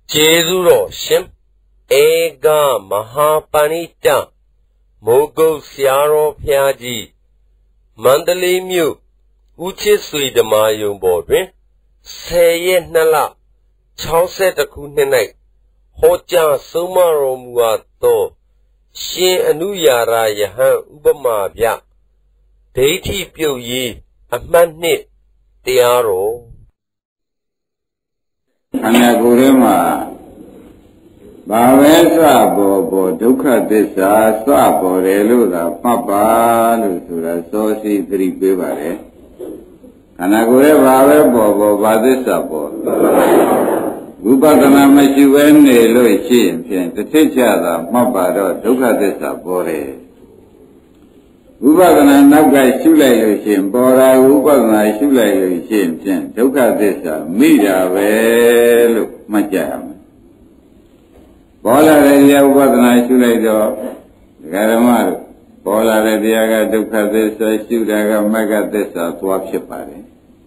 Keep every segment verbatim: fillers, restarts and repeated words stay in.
Jezuro Shim Ega Mahapanita Mogo Siaro Piaji Mandali Mu Uchi Sui the Mayum Bodrin Say Nala Chauset the Kunenai Hoja Sumaro Muato Shin Anuyara Yahan Ubama Bia Deity Pio Ye a Manit Tiaro Anagurema Bavesa Bobo Duka Desa Sabo Reluda Papa Lusura Sosi Three Bivare Anagure Bave Bobo Badesa Bo Upadana Mashiwene Loishin, the teacher Mabado Duka Desa Bore Upadana Naga Shula Yoshin, Bora Upadana Shula Yoshin, Duka Desa Mida Velu Majam Bola Redia Upadana Shula Garamar Bola Redia Duka Desa Shudaga Mega Desa Twapshipari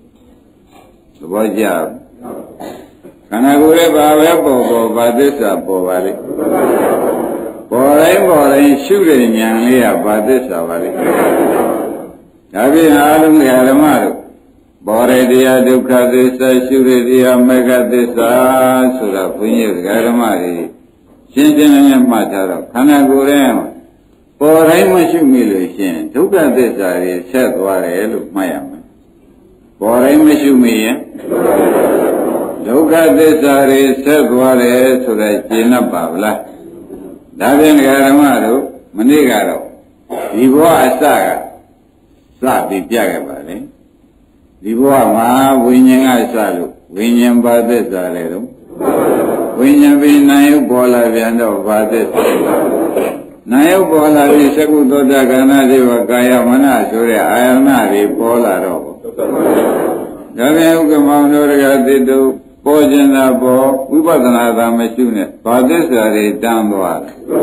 Wajab Kanagure Bava Bobo Badesa Bovali Borai Borai Shooting Yangia Badesa Valley Abi Alum Yaramaru Boredia Duka Desa Shuredia Mega Desa Sura Punya Garamari Shinjan Mataro Kanagure Borai Mashumilushin Duka Desa Setware Look Mayam Borai Mashumi Duka Desa Setware Sura Jina Babla Davian Garamaro, Manigaro, Divo Asaga, Sabi Piagabale, Divo Ma, Winning Asalu, Winning Badesalerum, Winning Vinayo Bola Viando Bades, Nayo Bola Visakuto Dagana Diva Gaya Mana, Surya Ayana, Bola Robo. Davian Gamano Dido. Pojana Bo, Upadana Machune, Padesari Damboar.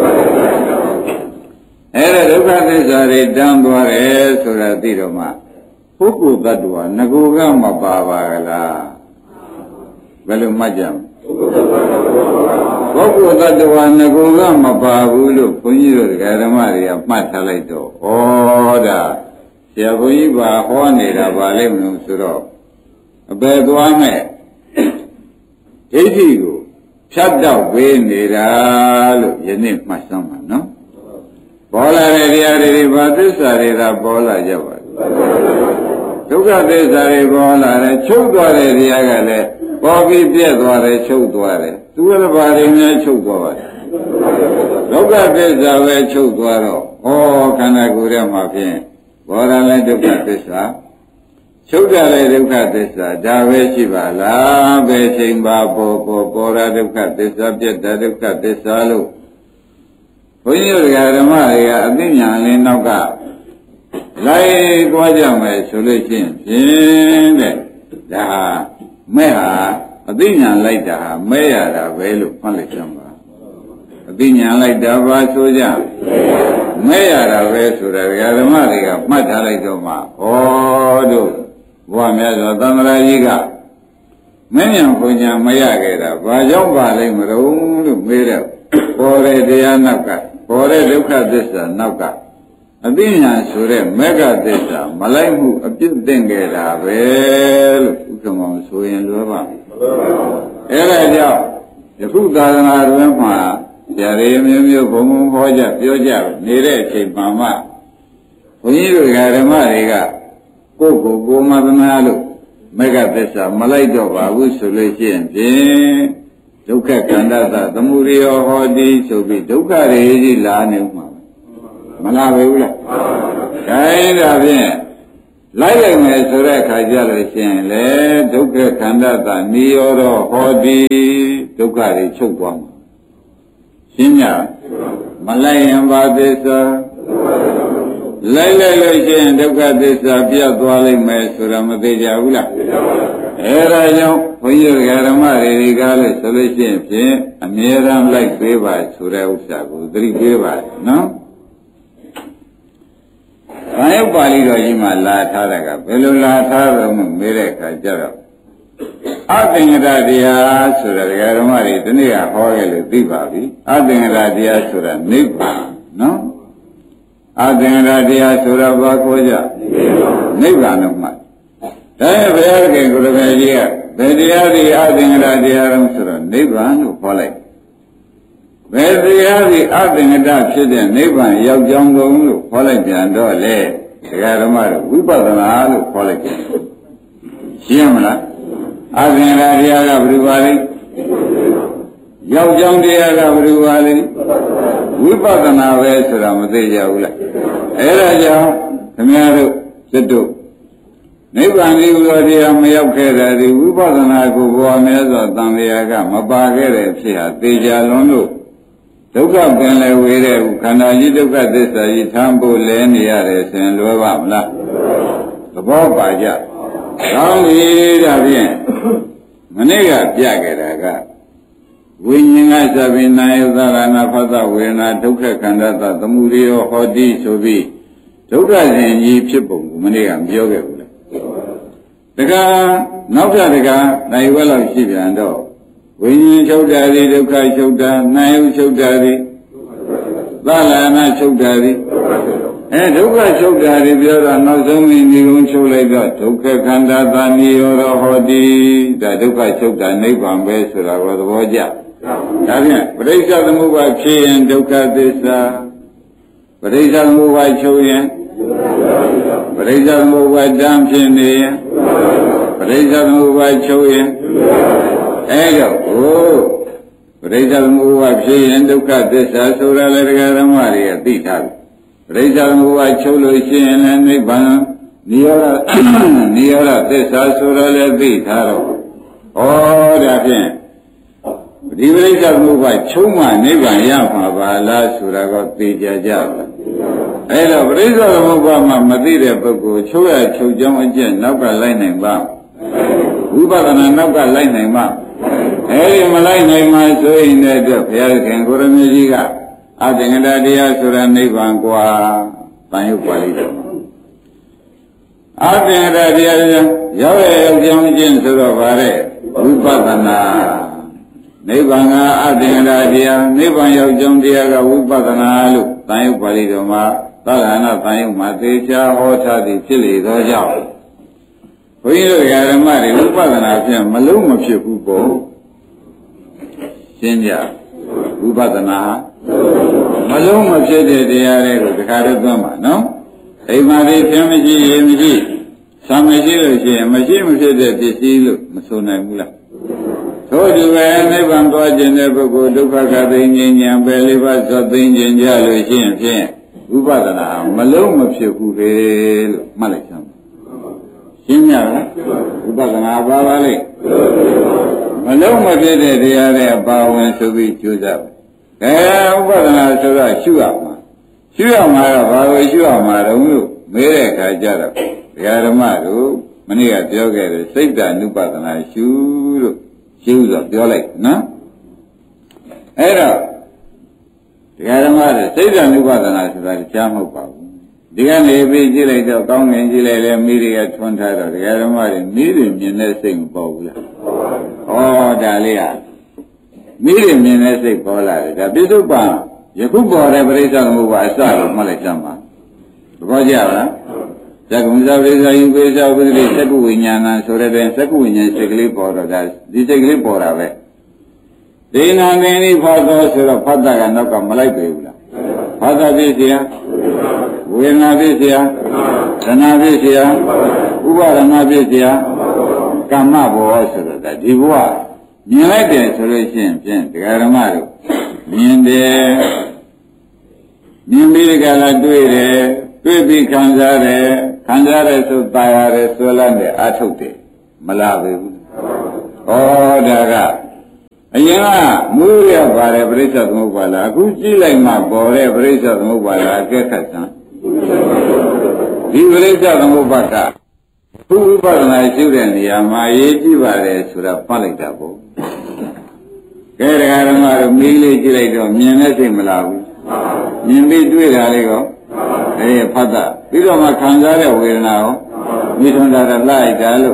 Era Lucadesari Damboar, Suratiroma. Puku Dadua, Nagugama Bavagala. Velumajam. Puku Dadua, Nagugama Bavulu, Punyu, Garamaria, Matalaito. Oda. Siabuiba, Honida, Valim Suro. Beduame. Eighty shut down when they are Yenip Masama, no? Bola Redia Badesari Bola Java. Tuga Desari Bola, Chugare Diagale, Bobby Piedware, Chugware, Tuga Barina Chugware. Tuga Desave Chugwaro, oh, Kanagura Mafia, Bola Duka Desa. Chugare Duka Desa, Dave Shivala, Besimba Popo, Bora Duka Desa, Pieta Duka Desalu. When you got a Maria, Adina Linoga, Lai Guajame solution, Da Mea, Adina like Da, Mea, Velu Palisamba. Adina like Dava Soja, Mea, Vesura, Yadamaria, Matalaitoma, oh, do. Wamia Damara Yiga. Many of Punya Mayagera, Vajam Valley Maru, Mira, Pore Dianaka, Pore Luka Desa, Naka. Adina Sure, Mega Desa, Malayu, a bit dengera, well, come on, so in Lava. Ella, the food doesn't have Yaremio, Bomu, Hoja, Yoja, Nire, Mama. When you got a Mariga. Coco, go Madanalu, Mega Desa, Malaydova, Wusulation, Duka Kandata, the Murio Hodi, so be Duka Regi Lanu Malavula. Kaida bien. Like me, Sureka Jalation, Le, Duka Kandata, Nioro Hodi, Duka Chukwam. Sinya, Malayan Badesa. Lele Duka Desa Pia Dwali Mesura Madeja Ula. Era, when you got a Mari Gale solution, a Miram like Beva, Sura Usago, three Beva, no? I have Bali Gajima La Taraga, Velula Tara, Mireka Jara. အသင်္ကတတရားဆိုတာဒကာဓမ္မတွေဒီနေ့ကဟောခဲ့လို့သိပါပြီအသင်္ကတတရားဆိုတာနိဗ္ဗာန်နော်အသင်္ကတတရားဆိုတာဘာခေါ်ကြနိဗ္ဗာန်တော့မှဒါနဲ့ဘုရားခင်ကိုယ်တော်ကြီးကဘယ်တရားဒီအသင်္ကတတရားတော့ဆိုတော့နိဗ္ဗာန်လို့ခေါ်လိုက်ဘယ်တရားဒီအသင်္ကတဖြစ်တဲ့နိဗ္ဗာန်ရောက်ကြောင်းကုန်လို့ခေါ်လိုက်ပြန်တော့လေဒကာဓမ္မတို့ဝိပဿနာလို့ခေါ်လိုက်ပြန်ရှင်းမလားအသင်္ကတတရားကဘယ်လိုပါလဲရောက်ကြောင်းတရားကဘယ်လိုပါလဲဝိပဿနာပဲဆိုတာမသိကြဘူးလားအဲဒါကြောင့်ခင်ဗျားတို့သတ္တုနိဗ္ဗာန်ဒီလိုတရားမရောက်ခဲ့တဲ့ဒီဝိပဿနာကိုဘဝမြတ်စွာသံဃာကမပါခဲ့တဲ့ဖြစ်ဟာသေချာလွန်းလို့ဒုက္ခပင်လည်းဝေတဲ့ခန္ဓာကြီးဒုက္ခသစ္စာကြီးထမ်းဖို့လဲနေရတယ်ဆိုရင်လွယ်ပါမလားသဘောပါကြကောင်းပြီဒါဖြင့်မနေ့ကပြခဲ့တာကဝိညာဉ်ကသဗ္ဗနာယသရဏဖသဝေဒနာဒုက္ခခန္ဓာသသမုဒယောဟောတိဆိုပြီးဒုက္ခရှင်ကြီးဖြစ်ပုံကိုမနေ့ကပြောခဲ့ဘူးလားတခါနောက်ပြတခါနိုင်ဝဲလောက်ရှိပြန်တော့ဝိညာဉ်ချုပ်တာဒီဒုက္ခချုပ်တာနာယုချုပ်တာဒီသလနာချုပ်တာဒီအဲဒုက္ခချုပ်တာဒီပြောတော့နောက်ဆုံးမိမိကုန်းချုပ်လိုက်တော့ဒုက္ခခန္ဓာသာနိရောဓဟောတိဒါဒုက္ခချုပ်တာနိဗ္ဗာန်ပဲဆိုတာကိုသဘောကျဒါဖြင့်ပရိစ္ဆေသမုပ္ပါဖြစ်ရင်ဒုက္ခသစ္စာပရိစ္ဆေသမုပ္ပါချုပ်ရင်ပရိစ္ဆေသမုပ္ပါတံဖြစ်နေရင်ပရိစ္ဆေသမုပ္ပါချုပ်ရင်အဲတော့ဟိုပရိစ္ဆေသမုပ္ပါဖြစ်ရင်ဒုက္ခသစ္စာဆိုတာလည်းတရားဓမ္မတွေကသိထားတယ်ပရိစ္ဆေသမုပ္ပါချုပ်လို့ရှိရင်လည်းနိဗ္ဗာန်နိရောဓနိရောဓသစ္စာဆိုတာလည်းသိထားတော့ဩဒါဖြင့်ဒီပရိစ္ဆေသမုပ္ပါချုပ်မှနိဗ္ဗာန်ရမှာပါလားဆိုတာကသိကြကြပါအဲ့တော့ပရိစ္ဆေသမုပ္ပါမှာမသိတဲ့ပုဂ္ဂိုလ်ချုပ်ရချုပ်ကြောင်းအကျင့်နောက်ကလိုက်နိုင်ပါဝိပဿနာနောက်ကလိုက်နိုင်မှာအဲဒီမလိုက်နိုင်မှဆိုရင်လည်းဘုရားခင်ကိုရမကြီးကအသင်္ကတတရားဆိုတာနိဗ္ဗာန်กว่าတန်ရုပ်ပါဠိတော်အသင်္ကတတရားရောက်ရရောက်ကြောင်းချင်းဆိုတော့ဗါတဲ့ဝိပဿနာနိဗ္ဗာန်ကအသင်္ကတတရားနိဗ္ဗာန်ရောက်ကြောင်းတရားကဝိပဿနာလို့တန်ရုပ်ပါဠိတော်မှာသရဏတန်ရုပ်မှာသေချာဟောထားသည်ဖြစ်လေသောကြောင့်ဘုန်းကြီးတို့ဓမ္မတွေဝိပဿနာဖြင့်မလုံးမဖြစ်ဘူးပေါ့ရှင်းကြဝိပဿနာမလုံးမဖြစ်တဲ့တရားတွေကိုတခါတော့သွားမှာနော်အိမ်မှာဒီဖြင့်မရှိရင်မရှိဆံမရှိလို့ရှိရင်မရှိမဖြစ်တဲ့ပစ္စည်းလို့မဆိုနိုင်ဘူးလားသို့ဒီပဲနိဗ္ဗာန်သွားခြင်းတဲ့ပုဂ္ဂိုလ်ဒုက္ခကသိဉ္ဉဉံပဲလေးပါးသောသိဉ္ဉံကြလို့ရှိရင်ဖြင့်ဝိပဿနာမလုံးမဖြစ်ဘူးလေလို့မှတ်လိုက်ချင်ရှင်းကြလားဝိပဿနာပါပါလိမ့်မလုံးမဖြစ်တဲ့တရားတွေအပါဝင်ဆိုပြီးကြိုးစားအဲဥပဒနာဆိုတော့ရှုရမှာရှုရမှာတော့ဘာလို့ရှုရမှာတော့လို့မေးတဲ့အခါကျတော့ဒကာဓမ္မတို့မနေ့ကပြောခဲ့တယ်စိတ်ဓာနုပဒနာရှုလို့ရှုဆိုပြောလိုက်နော်အဲ့တော့ဒကာဓမ္မတွေစိတ်ဓာနုပဒနာဆိုတာကြားမဟုတ်ပါဘူးဒီကနေပြီးကြည့်လိုက်တော့ကောင်းငင်ကြည့်လိုက်လဲမိတွေကထွန်းထားတော့ဒကာဓမ္မတွေမိတွေမြင်တဲ့စိတ်မပေါ်ဘူးလားဩဒါလေးဟာမိတွေမြင်တဲ့စိတ်ပေါ်လာတယ်ဒါပိဿုပံယခုပေါ်တဲ့ပရိစ္ဆေသမုပ္ပါအစလို့မှတ်လိုက်ကြမှာသဘောကျလားသက္ကုံသာပရိစ္ဆေယုပိစ္ဆေဝိသတိသက္ကုဝိညာဏဆိုတဲ့တဲ့သက္ကုဝိညာဉ်စိတ်ကလေးပေါ်တော့ဒါဒီစိတ်ကလေးပေါ်တာပဲဒိနာမင်းဤဖောသောဆိုတော့ဖတ်တာကနောက်ကမလိုက်ပေဘူးလားဖတ်တာဖြစ်เสียဝေဒနာဖြစ်เสียသနာဖြစ်เสียဥပါဒနာဖြစ်เสียကမ္မဘောဆိုတော့ဒါဒီဘဝမြင်လိုက်တယ်ဆိုလို့ရှိရင်ဖြင့်ဒကာဓမ္မတို့မြင်တယ်မြင်ပြီးကြလားတွေ့တယ်တွေ့ပြီးခံစားတယ်ခံစားတယ်ဆိုตายရတယ်ဆွဲလန်းတယ်အထုတ်တယ်မလားပဲဘူးဩဒါကအရင်ကမူရပါတယ်ပရိစ္ဆေသမုပ္ပါလားအခုကြည့်လိုက်မှပေါ်တဲ့ပရိစ္ဆေသမုပ္ပါလားအကဲခတ်စမ်းဒီပရိစ္ဆေသမုပ္ပါကဘုဝိပဿနာရှုတဲ့နေရာမှာအရေးကြီးပါတယ်ဆိုတာဖတ်လိုက်တာပေါ့ကဲတရားဓမ္မတို့မိလေးကြည့်လိုက်တော့မြင်တဲ့စိတ်မလားဘူးမြင်ပြီးတွေ့တာလေးကောအဲဖတ်တာပြီးတော့မှခံစားတဲ့ဝေဒနာရောမိထွန်းတာလိုက်တာလို့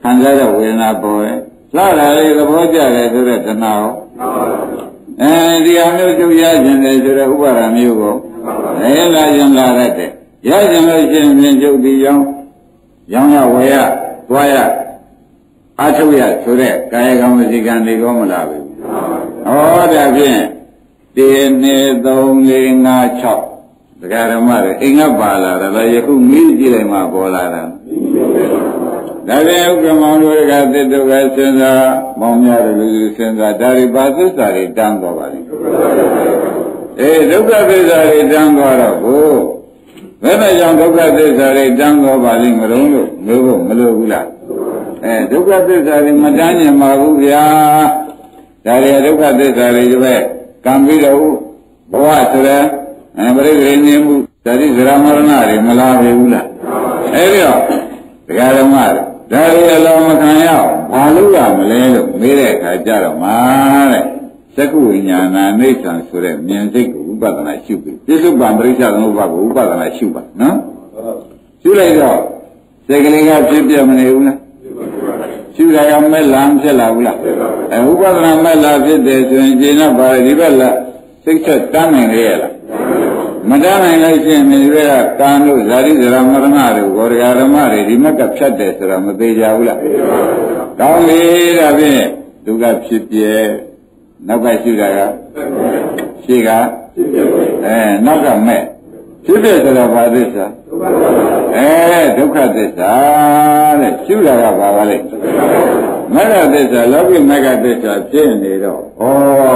ခံစားတဲ့ဝေဒနာပေါ်တယ်လှတာလေးသဘောကျတယ်ဆိုတဲ့တဏှာရောအဲဒီအမျိုးကျုပ်ရခြင်းတယ်ဆိုတဲ့ဥပါဒာမျိုးကိုအဲလာခြင်းလာတတ်တယ်ရခြင်းလို့ရှိရင်ပြင်ကျုပ်ဒီရောင်းရောင်းရဝယ်ရသွားရအထုတ်ရဆိုတဲ့ကာယကံဝစီကံတွေကောမလာဘူးဟောဒါဖြင့်ဒီနေ့သုံးလေးငါး၆ဒကာဓမ္မတွေအိမ်ကပါလာတာလားယခုမိကြည့်လိုက်မှပေါ်လာတာဒါပြန်ဥက္ကမောင်တို့ကသစ်တို့ကစဉ်းစားမောင်များတို့လူစဉ်းစားဒါတွေပါသစ္စာတွေတန်းသွားပါလိမ့်အေးဒုက္ခသစ္စာတွေတန်းသွားတော့ဘို့ဘယ်နဲ့ကြောင့်ဒုက္ခသစ္စာတွေတန်းသွားပါလိမ့်မလို့လို့မျိုးဖို့မလိုဘူးလားအဲဒုက္ခသစ္စာတွေမတန်းကျင်ပါဘူးဗျာဒါတွေဒုက္ခသစ္စာတွေပဲကံပြီးတော့ဘဝဆိုတဲ့အဲပရိသေနေမှုဇာတိဇရာမရဏတွေမလာဘူးလားအဲဒီတော့ဒကာဓမ္မတွေဒါတွေအလောမခံရအောင်ဘာလို့ရမလဲလို့မေးတဲ့အခါကျတော့မှာတဲ့သက္ကုဝိညာဏအိဋ္ဌံဆိုတဲ့မြင်စိတ်ကိုဥပဒနာရှုပြီးပြစ္ဆုတ်ပံပရိစ္ဆသမုပ္ပါကိုဥပဒနာရှုပါနော်ရှုလိုက်တော့စိတ်ကလေးကဖြစ်ပြမနေဘူးလားရှုရအောင်မဲ့လမ်းဖြစ်လာဘူးလားအဲဥပဒနာမဲ့လာဖြစ်တယ်ဆိုရင်ကျင်တော့ပါဒီဘက်လာစိတ်ချက်တန်းနိုင်ရလားမတန်းနိုင်လို့ရှိရင်ဒီဘက်ကကံတို့ဇာတိဇရာမရဏတို့ဘောဓဂဓမ္မတွေဒီမက်ကဖြတ်တယ်ဆိုတော့မသေးကြဘူးလားကောင်းပြီဒါဖြင့်ဒုက္ခဖြစ်ပြဲနောက်ကရှုတာကရှေ့ကအဲနောက်ကမဲ့ဖြစ်ပြဆိုတော့ဘာသစ္စာအဲဒုက္ခသစ္စာတဲ့ရှုတာကဘာပါလဲမဂ္ဂသစ္စာလောကိမဂ္ဂသစ္စာဖြစ်နေတော့ဩ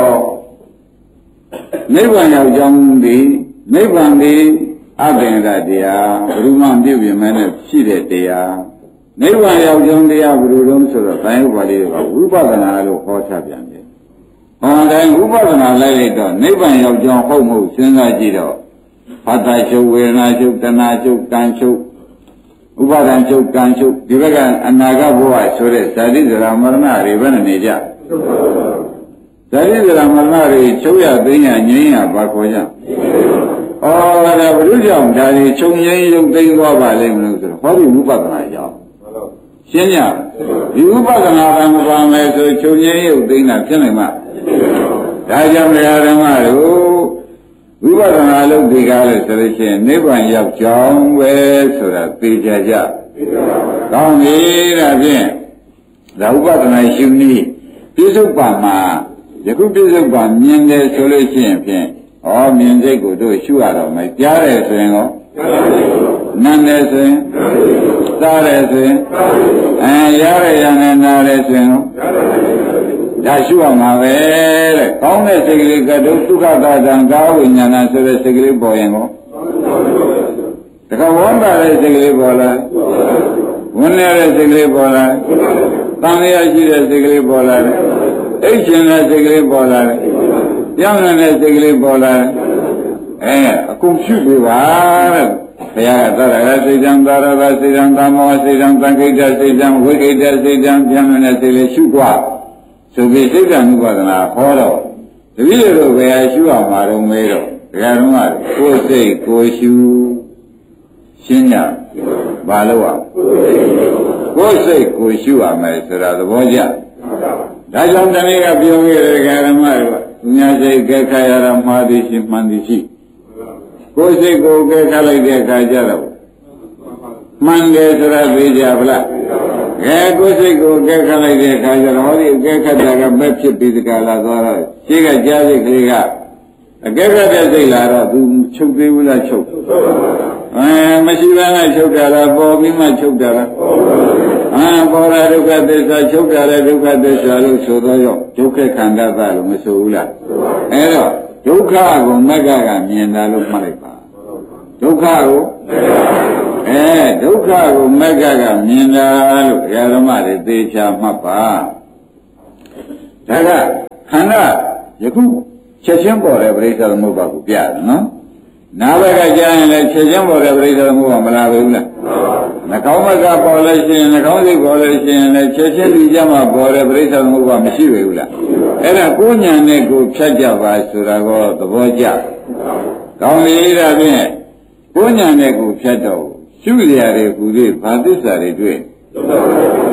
နိဗ္ဗာန်ရောက်ကြောင်းဒီနိဗ္ဗာန်ဒီအပင်ကတရားဘုရုမှပြုပြင်မဲနဲ့ရှိတဲ့တရားနိဗ္ဗာန်ရောက်ကြောင်းတရားဘုရုလုံးဆိုတော့ဘိုင်းဥပါလိကဝိပဿနာလို့ဟောချပြန်တယ်ဟောတိုင်းဝိပဿနာလိုက်လိုက်တော့နိဗ္ဗာန်ရောက်ကြောင်းဟုတ်မဟုတ်စဉ်းစားကြည့်တော့ဘာသာချုပ်ဝေဒနာချုပ်တဏှာချုပ်ကံချုပ်ဥပါဒံချုပ်ကံချုပ်ဒီဘက်ကအနာဂတ်ဘဝဆိုတဲ့ဇာတိဇရာမရဏတွေဘယ်နဲ့နေကြဇာတိဇရာမရဏတွေချုပ်ရသိညာငြိမ်းရပါခေါ်ကြဩဒါဘုရုကြောင့်ဒါတွေချုပ်ငြိမ်းရုပ်သိမ်းသွားပါလိမ့်မလို့ဆိုတော့ဟောဒီဝိပဿနာကြောင့်ရှင်းကြဒီဝိပဿနာကမပါမယ်ဆိုချုပ်ငြိမ်းရုပ်သိမ်းတာဖြစ်နိုင်မှာဒါကြောင့်ဓမ္မတို့ဝိပဿနာလုပ်ဒီကားလို့ဆိုလို့ရှိရင်နိဗ္ဗာန်ရောက်ကြောင်းပဲဆိုတာသိကြကြကောင်းပြီဒါဖြင့်ဒါဥပဒနာရှုနည်းပြစ္ဆုတ်ပါမှာယခုပြစ္ဆုတ်ပါမြင်တယ်ဆိုလို့ရှိရင်ဖြင့်ဩမြင်စိတ်ကိုတို့ရှုရတော့မယ်ကြားတယ်ဆိုရင်ရောနားတယ်ဆိုရင်စားတယ်ဆိုရင်အဲရရရနဲ့နားတယ်ဆိုရင်ရောဒါရှုအောင်ပါပဲတဲ့ကောင်းတဲ့စိတ်ကလေးကတို့ဒုက္ခတာတံကာဝိညာဏဆိုတဲ့စိတ်ကလေးပေါ်ရင်ရောတခါဝမ်းသာတဲ့စိတ်ကလေးပေါ်လာဝင်ရတဲ့စိတ်ကလေးပေါ်လာတန်လျာရှိတဲ့စိတ်ကလေးပေါ်လာတယ်အိတ်ရှင်တဲ့စိတ်ကလေးပေါ်လာတယ်ပြောင်းနေတဲ့စိတ်ကလေးပေါ်လာတယ်အဲအကုန်ရှုပေးပါတဲ့ဘုရားကသရဂစိတ်တံသာရဂစိတ်တံသမောစိတ်တံသံခိတစိတ်တံဝိခိတစိတ်တံပြောင်းနေတဲ့စိတ်လေးရှုกว่าဆိုပြီးစိတ်တံဥပဒနာဟောတော့တပည့်တို့ဘယ်ဟာရှုအောင်မှာတော့မဲတော့ဒကာတော်ကကိုယ်စိတ်ကိုယ်ရှုရှင်းကြဘာလို့อ่ะကိုယ်စိတ်ကိုယ်ရှုရမယ်ဆိုတာသဘောကျဒါကြောင့်တနေ့ကပြောခဲ့တဲ့ဒကာဓမ္မတွေကသူများစိတ်ကဲခါရတာမှားသည်ရှိမှန်သည်ရှိကိုယ်စိတ်ကိုကဲခါလိုက်တဲ့အခါကျတော့မှန်တယ်ဆိုတာသိကြဗလားကဲကိုယ်စိတ်ကိုကဲခတ်လိုက်တဲ့အခါကျတော့ဟောဒီကဲခတ်တာကမဲ့ဖြစ်ပြီးတကလာသွားတော့ရှင်းကကြားစိတ်ကလေးကအကဲခတ်တဲ့စိတ်လာတော့သူချုပ်သေးဘူးလားချုပ်အဲမရှိဘဲနဲ့ချုပ်တာလားပေါ်ပြီးမှချုပ်တာလားအာပေါ်လာဒုက္ခသစ္စာချုပ်တာလည်းဒုက္ခသစ္စာလို့ဆိုတော့ရောဒုက္ခခန္ဓာသလို့မဆိုဘူးလားအဲတော့ဒုက္ခကိုမက်ကကမြင်တာလို့မှတ်လိုက်ပါဒုက္ခကိုအဲဒုက္ခကိုမက်ကကမြင်တာလို့ဘုရားဓမ္မတွေသေချာမှတ်ပါဒါကခန္ဓာယခုချက်ချင်းပေါ်တဲ့ပရိစ္ဆေသမုပ္ပါကိုပြတယ်နော်နာဘက်ကကြားရင်လည်းချက်ချင်းပေါ်တဲ့ပရိစ္ဆေသမုပ္ပါမလာဘူးလားနှာခေါင်းဘက်ကပေါ်လို့ရှိရင်နှာခေါင်းစိတ်ပေါ်လို့ရှိရင်လည်းချက်ချင်းဒီကြမှာပေါ်တဲ့ပရိစ္ဆေသမုပ္ပါမရှိဘူးလားအဲ့ဒါကိုဉာဏ်နဲ့ကိုဖြတ်ကြပါဆိုတာကိုသဘောကျကောင်းပြီဒါဖြင့်ကိုဉာဏ်နဲ့ကိုဖြတ်တော့ရှုရတဲ့ဟူသည်ဘာသစ္စာတွေတွေ့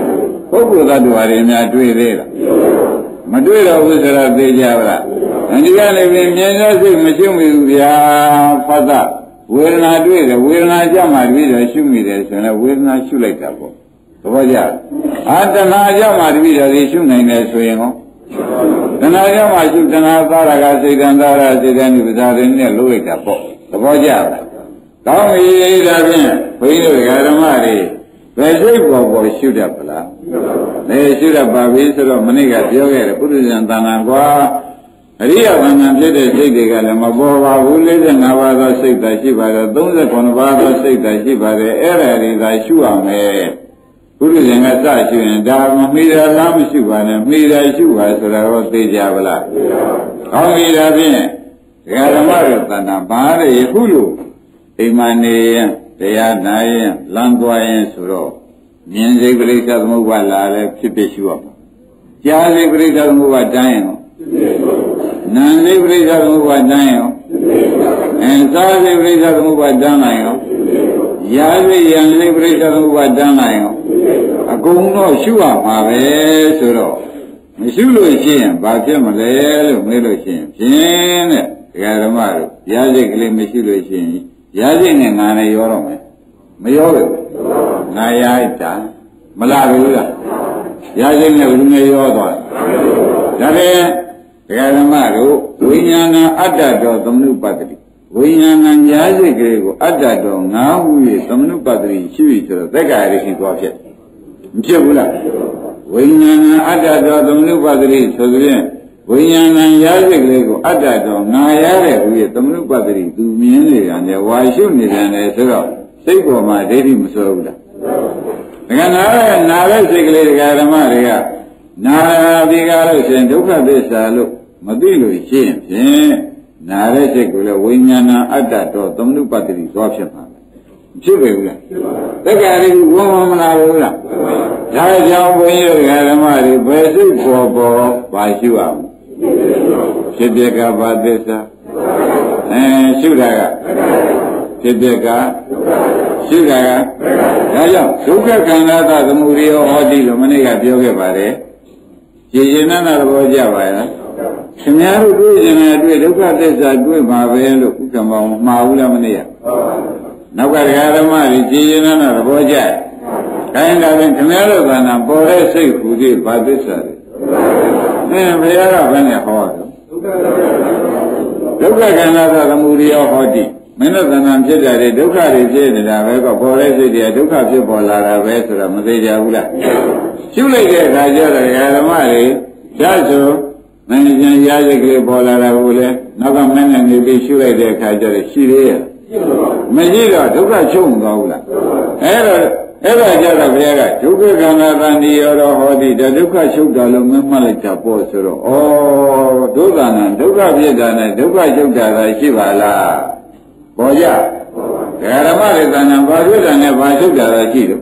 ပုဂ္ဂိုလ်သတ္တဝါတွေများတွေ့သေးလားမတွေ့တော့ဘူးဆိုတော့သိကြပါလားဒီကနေ့ပြင်မြင်ရစိတ်မရှိမိဘူးဗျာဖတ်တာဝေဒနာတွေ့တယ်ဝေဒနာကြမှာတွေ့တယ်ရှုမိတယ်ဆိုရင်ဝေဒနာရှုလိုက်တာပေါ့သဘောကျအာတဏှာကြမှာတွေ့တယ်ရှုနိုင်တယ်ဆိုရင်ဟောတဏှာကြမှာရှုတဏှာသာရကစိတ်တန်သာရစိတ်တန်ဒီပဇာရင်းနဲ့လို့လိုက်တာပေါ့သဘောကျလားကောင်းပြီဒါဖြင့်ဘုန်းကြီးတို့ဓမ္မတွေဘယ်စိတ်ပေါ်ပေါ်ရှုတတ်ပလားလဲရှုတတ်ပါပြီဆိုတော့မနေ့ကပြောခဲ့တယ်ပုရိသံတဏ္ဍာကွာအရိယဘာဏဖြစ်တဲ့စိတ်တွေကလည်းမပေါ်ပါဘူး၄၅ပါးသောစိတ်သာရှိပါတယ်၃၉ပါးသောစိတ်သာရှိပါတယ်အဲ့ဒါတွေသာရှုရမယ်ပုရိသံကစရှုရင်ဒါမမိတာလားမရှုပါနဲ့မိတာရှုပါဆိုတာတော့သိကြပါလားကောင်းပြီဒါဖြင့်ဓမ္မရဲ့တဏ္ဍာဘာလဲယခုလိုအိမ်မနေရင်တရားနာရင်လမ်းသွားရင်ဆိုတော့မြင်စိတ်ပရိစ္ဆေသမုပ္ပါလာလဲဖြစ်ဖြစ်ရှုရမှာကြားစိတ်ပရိစ္ဆေသမုပ္ပါတန်းရင်ရောနာစိတ်ပရိစ္ဆေသမုပ္ပါတန်းရင်ရောအဲစားစိတ်ပရိစ္ဆေသမုပ္ပါတန်းနိုင်ရောရာစိတ်ယံစိတ်ပရိစ္ဆေသမုပ္ပါတန်းနိုင်ရောအကုန်တော့ရှုရမှာပဲဆိုတော့မရှုလို့ရှိရင်ဘာဖြစ်မလဲလို့မေးလို့ရှိရင်ဖြင်းတဲ့ဒကာဓမ္မတို့ရာစိတ်ကလေးမရှိလို့ရှိရင်ရာစိတ်နဲ့ငါနဲ့ရောတော့မယ်မရောဘူးငါရိုက်တာမလာဘူးလားရာစိတ်နဲ့ဘယ်လိုနဲ့ရောသွားဒါဖြင့်ဒကာဓမ္မတို့ဝိညာဏအတ္တတော်သမနုပတ္တိဝိညာဏညာစိတ်ကလေးကိုအတ္တတော်ငါဟု၍သမနုပတ္တိရှိပြီဆိုတော့သက်္ကာရရှိသွားဖြစ်မဖြစ်ဘူးလားဝိညာဏအတ္တတော်သမနုပတ္တိဆိုကြရင်ဝိညာဏညာစိတ်ကလေးကိုအတ္တတော်ငါရတဲ့ဟု၍သမနုပတ္တိသူမြင်နေတာနဲ့ဝါရှုနေတယ်နဲ့ဆိုတော့စိတ်ပေါ်မှာဒိဋ္ဌိမစွဲဘူးလားဒါကနာရနာတဲ့စိတ်ကလေးတရားဓမ္မတွေကနာဒီကားလို့ရှင်ဒုက္ခသစ္စာလို့မသိလို့ရှိရင်ဖြင့်နာတဲ့စိတ်ကိုလည်းဝိညာဏအတ္တတော်သမနုပတ္တိသွားဖြစ်မှာပဲဖြစ်ပြီဘူးလားတက္ကရာကြီးဝမ်းမလာဘူးလားဒါကြောင့်ဘုန်းကြီးတို့ဓမ္မတွေဘယ်စိတ်ပေါ်ပေါ်ပါရှုအောင်ဖြစ်ပြကဘာသစ္စာအဲရှုတာကဖြစ်ပြကရှုတာကဒါကြောင့်ဒုက္ခခန္ဓာသသမုဒိယဟောတိလို့မနေ့ကပြောခဲ့ပါတယ်ရည်ရင်နာသဘောကြပါရဲ့ခင်ဗျားတို့တွေ့ရင်လည်းတွေ့ဒုက္ခသစ္စာတွေ့ပါပဲလို့ဥက္ကမောင်မှားဘူးလားမနေ့ကနောက်ကဓမ္မတွေရည်ရင်နာသဘောကြခိုင်းတာဖြင့်ခင်ဗျားတို့ကနာပေါ်တဲ့စိတ်ဟူသည်ဘာသစ္စာလဲအဲဘုရားကဘယ်နဲ့ဟောတော့ဒုက္ခခန္ဓာသသမုဒိယဟောတိမင်းတို့သဏ္ဍာန်ဖြစ်ကြတဲ့ဒုက္ခတွေဖြစ်နေတာပဲကပေါ်တဲ့စိတ်တွေဒုက္ခဖြစ်ပေါ်လာတာပဲဆိုတော့မသိကြဘူးလားရှုလိုက်တဲ့အခါကျတော့ဓမ္မတွေဓာတ်ဆိုမင်းကျင်ရာစိတ်ကလေးပေါ်လာတာကိုလေနောက်ကမင်းနဲ့နေပြီးရှုလိုက်တဲ့အခါကျတော့ရှိသေးရဲ့မရှိတော့ဒုက္ခချုပ်မသွားဘူးလားအဲ့တော့အဲ့ဒါကြတော့ဘုရားကဒုက္ခခန္ဓာတန်ဒီရောဟောတိဒုက္ခချုပ်တာလို့မမှတ်လိုက်တာပေါ့ဆိုတော့ဩဒုက္ခနာဒုက္ခဖြစ်တာနဲ့ဒုက္ခချုပ်တာသာရှိပါလားပေါ်ကြဓမ္မတွေတဏ္ဍာဘာဖြစ်တာနဲ့ဘာချုပ်တာသာရှိတော့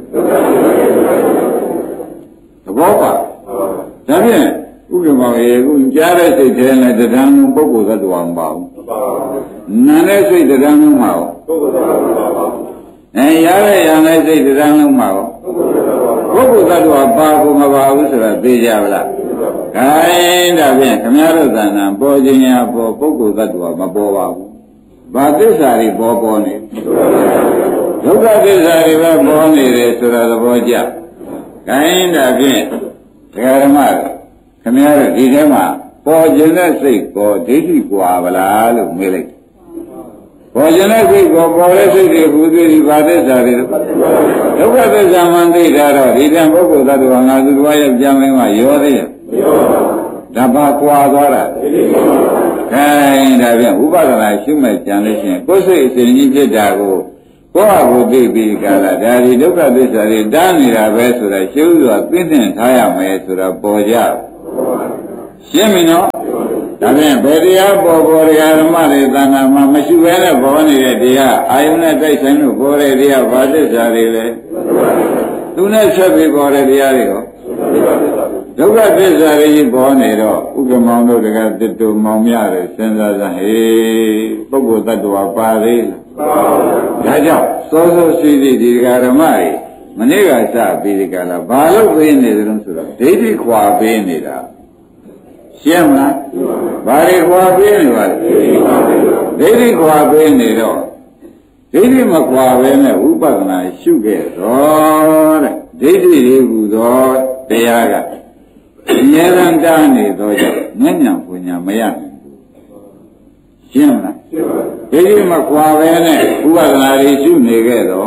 သဘောပါဒါဖြင့်ဥက္ကမောင်ရေကကြားတဲ့စိတ်ထဲနဲ့တရားလုံးပုဂ္ဂိုလ်သတ္တဝါမပါဘူးနာနဲ့စိတ်တရားလုံးမှာရောပုဂ္ဂိုလ်သတ္တဝါမပါဘူးအဲရတဲ့ရတဲ့စိတ်တရားလုံးမှာရောပုဂ္ဂိုလ်သတ္တဝါပါကိုမပါဘူးဆိုတာသိကြပါလားခိုင်းဒါဖြင့်ခမည်းတော်သဏ္ဍာန်ပေါ်ခြင်းရပေါ်ပုဂ္ဂိုလ်သတ္တဝါမပေါ်ပါဘူးဘာသစ္စာတွေပေါ်ပေါ်နေဒုက္ခသစ္စာတွေပဲပေါ်နေတယ်ဆိုတာသဘောကျခိုင်းဒါဖြင့်တရားဓမ္မခင်ဗျားတို့ဒီထဲမှာပေါ်ခြင်းတဲ့စိတ်ပေါ်ဒိဋ္ဌိကွာဗလားလို့မေးလိုက်ပေါ်ခြင်းတဲ့စိတ်ပေါ်ပေါ်တဲ့စိတ်တွေဘုသူဒီဘာသစ္စာတွေဒုက္ခသစ္စာမှန်သိတာတော့ဒီတန်ပုဂ္ဂိုလ်သတ္တဝါငါသူတော်ရဲ့ကြံမင်းကရောသေးရဲ့ဒါပါကွာသွားတာခိုင်းဒါဖြင့်ဥပဒနာရှုမဲ့ကြံလို့ရှိရင်ကိုယ်စိတ်အစဉ်ကြီးဖြစ်တာကိုကိုယ့်အကိုသိပြီးကြလားဒါဒီဒုက္ခသစ္စာတွေတားနေတာပဲဆိုတာရှုစွာသိသိထားရမယ်ဆိုတာပေါ်ကြရှင်းပြီနော်ဒါဖြင့်ဘယ်တရားပေါ်ပေါ်တရားဓမ္မတွေသံဃာမှာမရှိဘဲနဲ့ပေါ်နေတဲ့တရားအာယုန်နဲ့တိုက်ဆိုင်လို့ပေါ်တဲ့တရားဘာသစ္စာတွေလဲသူနဲ့ဆက်ပြီးပေါ်တဲ့တရားတွေရောဒုက္ခသစ္စာတွေကြီးပေါ်နေတော့ဥက္ကမောင်တို့တကတစ်တူမောင်များတယ်စဉ်းစားစမ်းဟေးပုဂ္ဂိုလ်တ attva ပါသေးလားဒါကြောင့်သောသောရှိသည့်ဒီဓမ္မတွေမနေ့ကစပြီးဒီကလာဘာလို့ပေးနေတယ်လို့ဆိုတော့ဒိဋ္ဌိခွာပေးနေတာရှင်းမလားဘာတွေခွာပေးနေပါလဲဒိဋ္ဌိခွာပေးနေတော့ဒိဋ္ဌိမခွာပဲနဲ့ဝိပဿနာရှုခဲ့တော့တဲ့ဒိဋ္ဌိတွေဟူသောတရားကအမြဲတမ်းတားနေတော့ကြောင့်ဉာဏ်ဉာဏ်ပညာမရနိုင်ဘူးရှင်းမလားဒိဋ္ဌိမခွာပဲနဲ့ဝိပဿနာတွေရှုနေခဲ့တော့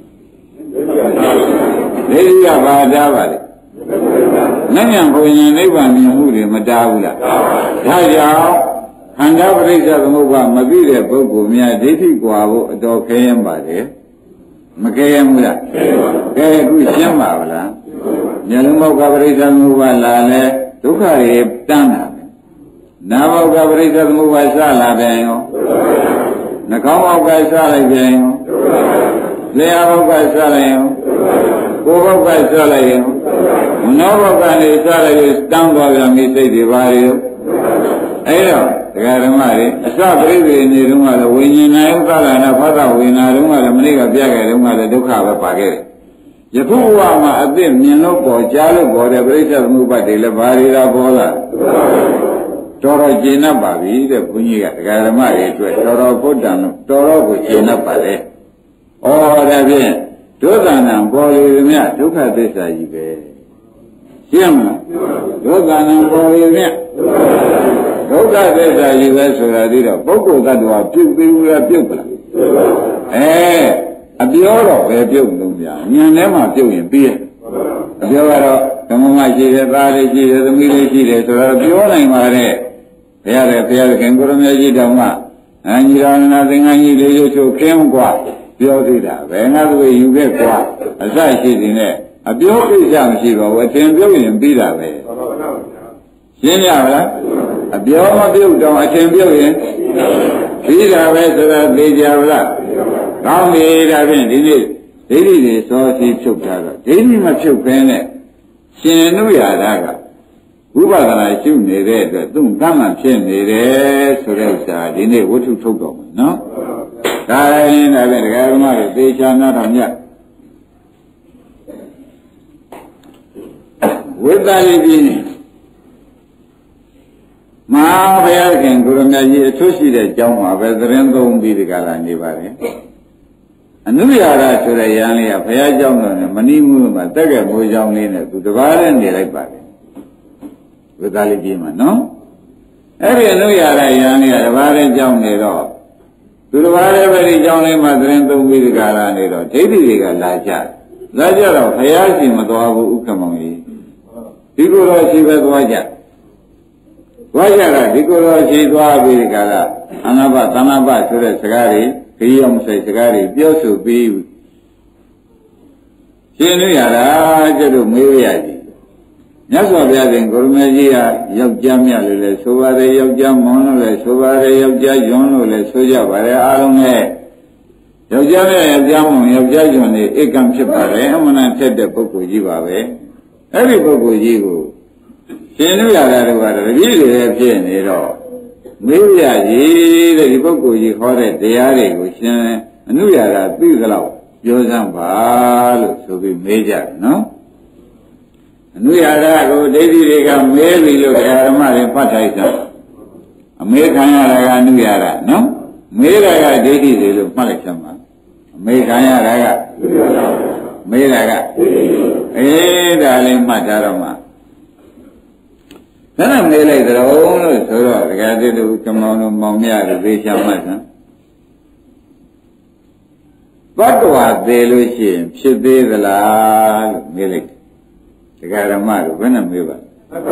ဒိဋ္ဌိကဘာတားပါလဲဉာဏ်ဉာဏ်ပညာနိဗ္ဗာန်မြင်မှုတွေမတားဘူးလားဒါကြောင့်ခန္ဓာပရိစ္ဆေသမုပ္ပါမသိတဲ့ပုဂ္ဂိုလ်များဒိဋ္ဌိကွာဖို့အတော်ခဲရင်ပါတယ်မခဲရင်ဘူးလားကဲအခုရှင်းပါဗလားဉာဏ်လုံးမောကပရိစ္ဆေသမုပ္ပါလာလဲဒုက္ခတွေတန်းတာပဲနာမောကပရိစ္ဆေသမုပ္ပါစလာပြန်ရောနှာခေါင်းမောကစလိုက်ပြန်ရောလျှာမောကစလိုက်ရောကိုယ်ဘောကစလိုက်ရောမနောဘောကနေစလိုက်လို့တန်းသွားပြန်ပြီစိတ်တွေပါရောအဲ့တော့တရားဓမ္မတွေအစပရိသေနေတုန်းကလည်းဝိညာဉ်နာယုသလာနာဖသဝိညာဉ်တုန်းကလည်းမနေ့ကပြခဲ့တုန်းကလည်းဒုက္ခပဲပါခဲ့တယ်ယခုဘဝမှာအသိမြင်လို့ပေါ်ကြားလို့ပေါ်တဲ့ပရိစ္ဆေသမုပ္ပါဒ်တွေလည်းဘာတွေသာပေါ်လာတော်တော်ကျင့်납ပါပြီတဲ့ဘုန်းကြီးကတရားဓမ္မတွေအတွက်တော်တော်ဘုဒ္ဓံတော်တော်ကိုကျင့်납ပါလေဩဒါဖြင့်ဒုက္ခနာပေါ်လေမြတ်ဒုက္ခသစ္စာကြီးပဲရှင်းမလားဒုက္ခနာပေါ်လေမြတ်ဒုက္ခသစ္စာကြီးပဲဆိုတာဒီတော့ပုဂ္ဂိုလ်တ attva ပြုတ်ပြီးလားပြုတ်ပလားအဲအပြောတော့ပဲပြုတ်လို့များဉာဏ်ထဲမှာပြုတ်ရင်ပြီးရဲ့အပြောကတော့ဓမ္မမရှိတယ်သားလေးရှိတယ်သမီးလေးရှိတယ်ဆိုတော့ပြောနိုင်ပါတဲ့ဘုရားရဲ့ဘုရားခင်ကိုရမေကြီးတောင်မှအညီရဏသင်္ကန်းကြီးလေးရုပ်ချုပ်ခင်းกว่าပြောသေးတာဘယ်ငါတို့ယူခဲ့กว่าအစရှိနေနဲ့အပြောကိစ္စမရှိပါဘူးအထင်ပြုတ်ရင်ပြီးတာပဲရှင်းရမလားအပြောမပြုတ်တော့အထင်ပြုတ်ရင်ပြီးတာပဲဆိုတာသိကြပါလားကောင်းပြီဒါဖြင့်ဒီနေ့ဒိဋ္ဌိတွေစောစီဖြုတ်ထားတော့ဒိဋ္ဌိမဖြုတ်ခင်းနဲ့ရှင်နုရတာကဝိပဿနာရှုနေတဲ့အတွက်သူ့ကမှဖြစ်နေတယ်ဆိုတဲ့ဥစ္စာဒီနေ့ဝတ္ထုထုတ်တော်မယ်နော်ဒါရင်ဒါဖြင့်ဒကာဓမ္မတွေသေချာနာတော်မြတ်ဝိတ္တလိပိမဟာဘုရားခင်ကိုရမကြီးအထွတ်ရှိတဲ့အကြောင်းမှာပဲသတင်းသုံးပြီးဒီကလာနေပါတယ်အနုရာရဆိုတဲ့ယန္လေးကဘုရားเจ้าတော်နဲ့မဏိမူမှာတက်ကမိုးเจ้าလေးနဲ့သူတပါးနဲ့နေလိုက်ပါတယ်ဝိသလိကြီးမှာနော်အဲ့ဒီအနုရာရယန္လေးကတပါးနဲ့เจ้าနေတော့သူတပါးနဲ့ပဲဒီเจ้าလေးမှာသတင်းသုံးပြီးဒီကလာနေတော့ဒိဋ္ဌိတွေကလာကြလာကြတော့ဘုရားရှင်မတော်ဘူးဥက္ကမောင်ကြီးဒီကိုယ်တော်ရှိပဲသွားကြသွားကြတာဒီကိုယ်တော်ရှိသွားပြီးဒီကလာအနာဘသနာဘဆိုတဲ့စကားတွေခရီးအောင်စိတ်စကားတွေပြောဆိုပြီးရှင်းလို့ရတာကျတော့မေးရကြီးမြတ်စွာဘုရားရှင်ကိုရမေကြီးကယောက်ျားမြတ်လို့လဲဆိုပါတယ်ယောက်ျားမောင်လို့လဲဆိုပါတယ်ယောက်ျားယွန်းလို့လဲဆိုကြပါတယ်အားလုံးနဲ့ယောက်ျားနဲ့ယောက်ျားမောင်ယောက်ျားယွန်းနေဧကံဖြစ်ပါတယ်အမှန်တန်ထက်တဲ့ပုဂ္ဂိုလ်ကြီးပါပဲအဲ့ဒီပုဂ္ဂိုလ်ကြီးကိုရှင်းလို့ရတာတော့တပည့်တွေဖြစ်နေတော့မေးရကြီးတဲ့ဒီပုဂ္ဂိုလ်ကြီးဟောတဲ့တရားတွေကိုရှင်အနုရာတာသိသလောက်ပြောစမ်းပါလို့ဆိုပြီးမေးကြတယ်နော်အနုရာတာကိုဒိဋ္ဌိတွေကမေးပြီလို့ဓမ္မတွေဖတ်ထိုက်တာအမေခံရတာကအနုရာတာနော်မေးတာကဒိဋ္ဌိတွေလို့မှတ်လိုက်စမ်းပါအမေခံရတာကမေးတာကအေးဒါလေးမှတ်ထားတော့မှအဲ့ဒါမေးလိုက်ကြတော့လို့ဆိုတော့ဒကာတိတို့ကမောင်တို့မောင်မြတ်တို့သေချာမှတ်စမ်းဘတ်တော်သေးလို့ရှိရင်ဖြစ်သေးသလားလို့မေးလိုက်ဒကာဓမ္မတို့ဘယ်နဲ့မေးပါ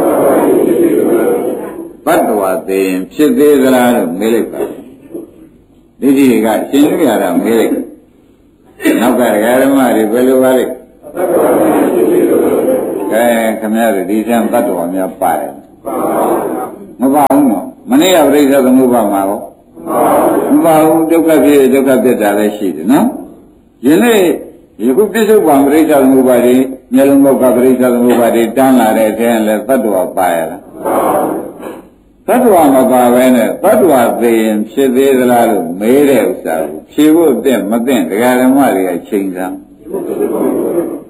ဘတ်တော်သေးရင်ဖြစ်သေးသလားလို့မေးလိုက်ပါဒီဒီကရှင်းပြရတာမေးလိုက်နောက်ကဒကာဓမ္မတွေဘယ်လိုပါလဲကဲခင်ဗျားတို့ဒီကျမ်းဘတ်တော်များပါတယ်မပါဘူးနော်မနေ့ကပြိဿသမုပ္ပါမှာရောမပါဘူးဒုက္ခဖြစ်ဒုက္ခဖြစ်တာလည်းရှိတယ်နော်ယနေ့ယခုပြစ္ဆုတ်ပံပြိဿသမုပ္ပါတွေမျက်လုံးဘောကပြိဿသမုပ္ပါတွေတန်းလာတဲ့အထက်လည်းသတ္တဝါပါရလားသတ္တဝါမပါဘဲနဲ့သတ္တဝါသိရင်ဖြစ်သေးသလားလို့မေးတဲ့ဥစ္စာကိုဖြေဖို့အသင့်မသင့်ဒကာဓမ္မတွေကချိန်စမ်း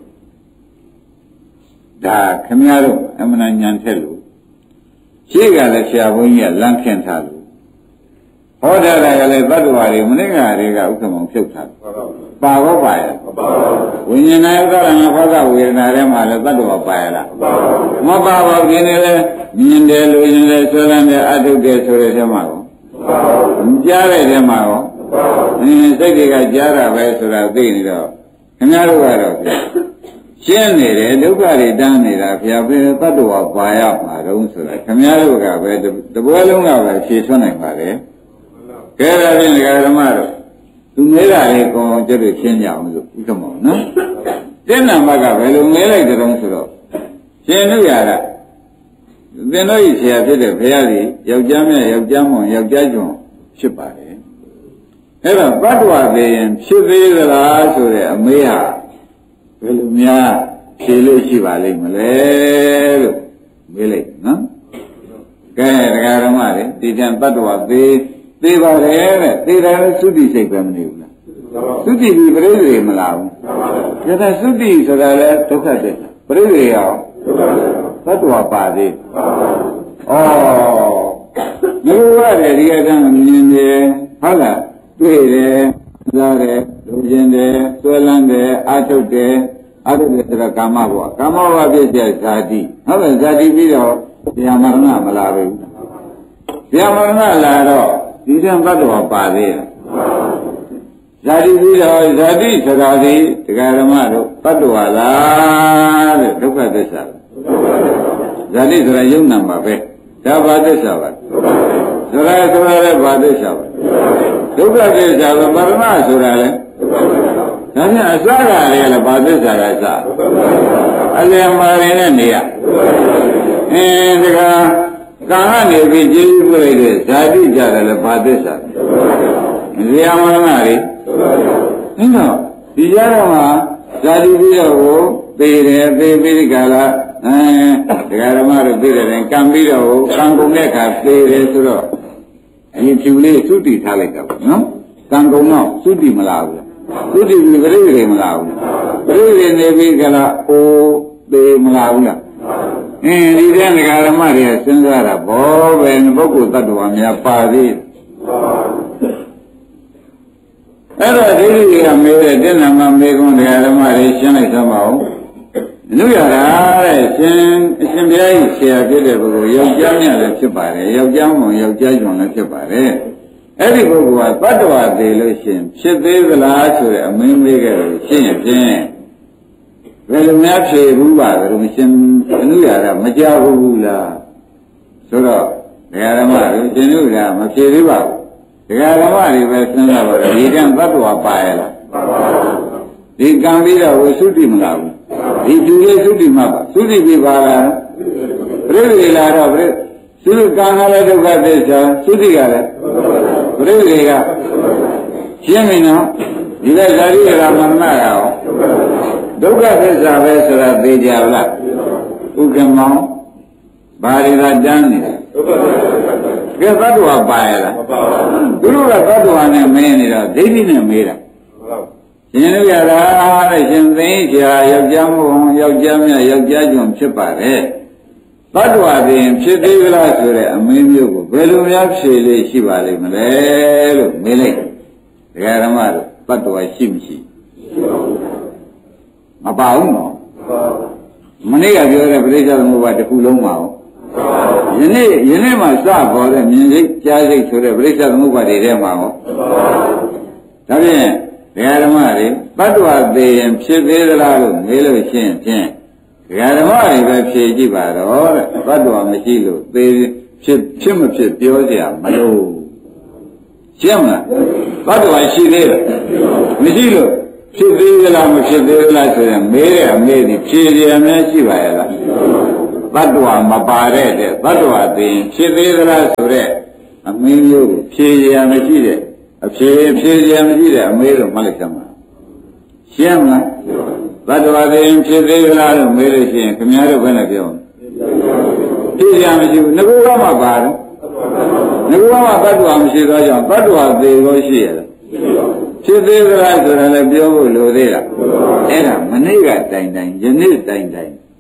ဒါခင်ဗျားတို့အမှန်ဉာဏ်ထက်လို့ရှိကလည်းဆရာဘုန်းကြီးကလမ်းခင်းထားလို့ဟောတာကလည်းသတ္တဝါတွေမနေ့ကတွေကဥက္ကမောင်ဖြုတ်ထားပါဘောပါရဝိညာဉ်နဲ့ဥက္ကရဏဘောကဝေဒနာထဲမှာလည်းသတ္တဝါပါရလားမပါပါဘူးဒီနေ့လဲမြင်တယ်လူရင်လဲဆွဲလန်းတယ်အထုပ်တယ်ဆိုတဲ့ထဲမှာရောမကြားတဲ့ထဲမှာရောအင်းစိတ်တွေကကြားတာပဲဆိုတာသိနေတော့ခင်ဗျားတို့ကတော့ရှင်းနေတယ်ဒုက္ခတွေတန်းနေတာဘုရားဘယ်သတ္တဝါပါရမှာတုံးဆိုတာခင်ဗျားတို့ကပဲတပွဲလုံးကပဲဖြေထွန်းနိုင်ပါလေကဲဒါဖြင့်ဓမ္မတို့သူမဲတာလေးကောင်းကျက်လို့ရှင်းကြအောင်လို့ဥက္ကမောနော်တဲ့နံပါတ်ကဘယ်လိုမဲလိုက်ကြတော့ဆိုတော့ရှင်းလို့ရတာသင်တို့ဤဆရာဖြစ်တဲ့ဘုရားကြီးယောက်ျားမြတ်ယောက်ျားမောင်ယောက်ျားကျွန်းဖြစ်ပါတယ်အဲ့တော့တ attva ပေရင်ဖြစ်သေးသလားဆိုတဲ့အမေးဟာဘယ်လိုများဖြေလို့ရှိပါလိမ့်မလဲလို့မေးလိုက်နော်ကဲတရားဓမ္မတွေဒီတန်တ attva ပေသေးပါတယ်တဲ့သေတယ်သုတိစိတ်ပဲမနေဘူးလားသုတိပြီးပြိဋိမလားဘူးဒါကသုတိဆိုတာလဲဒုက္ခတဲ့ပြိဋိရောသတ္တဝါပါသေးဩလူရတယ်ဒီအတိုင်းမြင်တယ်ဟုတ်လားတွေ့တယ်ကြားတယ်လူချင်းတယ်ဆွဲလန်းတယ်အာထုတ်တယ်အာထုတ်တယ်ဆိုတာကာမဘဝကာမဘဝဖြစ်တဲ့ဇာတိဟုတ်တယ်ဇာတိပြီးတော့ဇာမရဏမလာဘူးဇာမရဏလာတော့ဒီတန်သတ္တဝါပါသေးတယ်ဇာတိပြီးတော့ဇာတိဆိုတာဒီတရားဓမ္မတို့သတ္တဝါလားတဲ့ဒုက္ခသစ္စာဇာတိဆိုတာယုံနာမှာပဲဒါဘာသစ္စာပါဆိုတာဆိုတာလည်းဘာသစ္စာပါဒုက္ခသစ္စာကမရဏဆိုတာလေဒါဖြင့်အစကလည်းလည်းဘာသစ္စာကစအလယ်မှာရင်နဲ့နေရအင်းဒါကကာကနေပြီးကျေးဇူးပြုလိုက်တဲ့ဇာတိကြတယ်လည်းဘာသစ္စာဇေယမရဏတွေအင်းတော့ဒီကြတော့မှာဇာတိပြီးတော့ကိုသေတယ်သေပြီးဒီကလာအဲတရားဓမ္မတို့သိတဲ့ရင်ကံပြီးတော့ကံကုန်တဲ့အခါသေတယ်ဆိုတော့အရင်ဖြူလေးသုတိထားလိုက်တာပေါ့နော်ကံကုန်တော့သုတိမလားဘူးသုတိပြီးပြိဋိမလားဘူးပြိဋိနေပြီးကလာအိုးသေမလားဘူးလားအင်းဒီတဲ့တရားဓမ္မတွေစဉ်းစားတာဘောပဲပုဂ္ဂိုလ်တ attva များပါသေးအဲ့တော့ဒိဋ္ဌိကမေးတဲ့တဏ္ဍမမေကွန်းတရားဓမ္မတွေရှင်းလိုက်သမောင်းလူရတာတဲ့ရှင်အရှင်ဘုရားကြီးဆရာဖြစ်တဲ့ပုဂ္ဂိုလ်ယောက်ျားမြတ်လည်းဖြစ်ပါတယ်ယောက်ျားမောင်ယောက်ျားကျွန်းလည်းဖြစ်ပါတယ်အဲ့ဒီပုဂ္ဂိုလ်ကတ attva သေးလို့ရှင်ဖြစ်သေးသလားဆိုတဲ့အမင်းမေးခဲ့လို့ရှင်းရင်ဖြင့်ဘယ်လိုများဖြေဘူးပါလို့မရှင်းအနုရတာမကြောက်ဘူးလားဆိုတော့ဒကာဓမ္မတွေရှင်တို့ကမဖြေသေးပါဘူးဒကာဓမ္မတွေပဲစဉ်းစားပါတော့ဒီကံတ attva ပါရလားဒီကံပြီးတော့ဝိသုတိမလားဘူးဒီကျူလေးသုတိမှာပါသုတိပြီးပါလားပြိဋိလာတော့ပြိသုတိကံကလည်းဒုက္ခသစ္စာသုတိကလည်းပြိဋိကရှင်းပြီနော်ဒီကဇာတိရာမဏရောဒုက္ခသစ္စာပဲဆိုတာသိကြလားဥက္ကမောင်ဘာတွေကတန်းနေလဲကဲသတ္တဝါပါရလားသူတို့ကသတ္တဝါနဲ့မင်းနေတော့ဒိဋ္ဌိနဲ့မေးတာရှင်တို့ရတာတဲ့ရှင်သိချာယောက်ျားမို့ယောက်ျားမြတ်ယောက်ျားကျွန်းဖြစ်ပါတယ်သတ္တဝါပင်ဖြစ်သေးကြလားဆိုတဲ့အမင်းမျိုးကိုဘယ်လိုများဖြေလေးရှိပါလိမ့်မလဲလို့မေးလိုက်ဒကာဓမ္မတို့သတ္တဝါရှိမရှိမပါဘူးနော်မနေ့ကပြောတဲ့ပရိစ္ဆေသမုပ္ပါတစ်ခုလုံးပါအောင်ယနေ့ယနေ့မှစပေါ်တဲ့မြင်စိတ်ကြားစိတ်ဆိုတဲ့ပရိစ္ဆေသမုပ္ပါတွေထဲမှာဟောဒါဖြင့်ဒကာဓမ္မတွေတ attva သေးရင်ဖြစ်သေးသလားလို့မေးလို့ရှင်းဖြင့်ဒကာဓမ္မတွေပဲဖြေကြည့်ပါတော့တဲ့တ attva မရှိလို့သေးဖြစ်ဖြစ်မဖြစ်ပြောเสียမလို့ရှင်းမလားတ attva ရှိသေးတယ်မရှိလို့ဖြစ်သေးသလားမဖြစ်သေးသလားဆိုရင်မေးတဲ့အမေးဒီဖြေရမယ်ရှိပါရဲ့လားတ attva မပါတဲ့တဲ့တ attva သေးရင်ဖြစ်သေးသလားဆိုတဲ့အမင်းမျိုးကိုဖြေရမရှိတဲ့အဖြေဖြေရမရှိတဲ့အမေးလို့မှတ်လိုက်သမှာရှင်းမလားသတ္တဝါတွေဖြစ်သေးသလားလို့မေးလို့ရှိရင်ခင်ဗျားတို့ဘယ်နဲ့ပြောဖြေရမရှိဘူးငကူကမှပါတယ်ငကူကမှသတ္တဝါမရှိသောကြောင့်သတ္တဝါသေးကိုရှိရလားဖြစ်သေးသလားဆိုတာလည်းပြောဖို့လိုသေးလားအဲ့ဒါမနေ့ကတိုင်တိုင်ယနေ့တိုင်တိုင်ဥ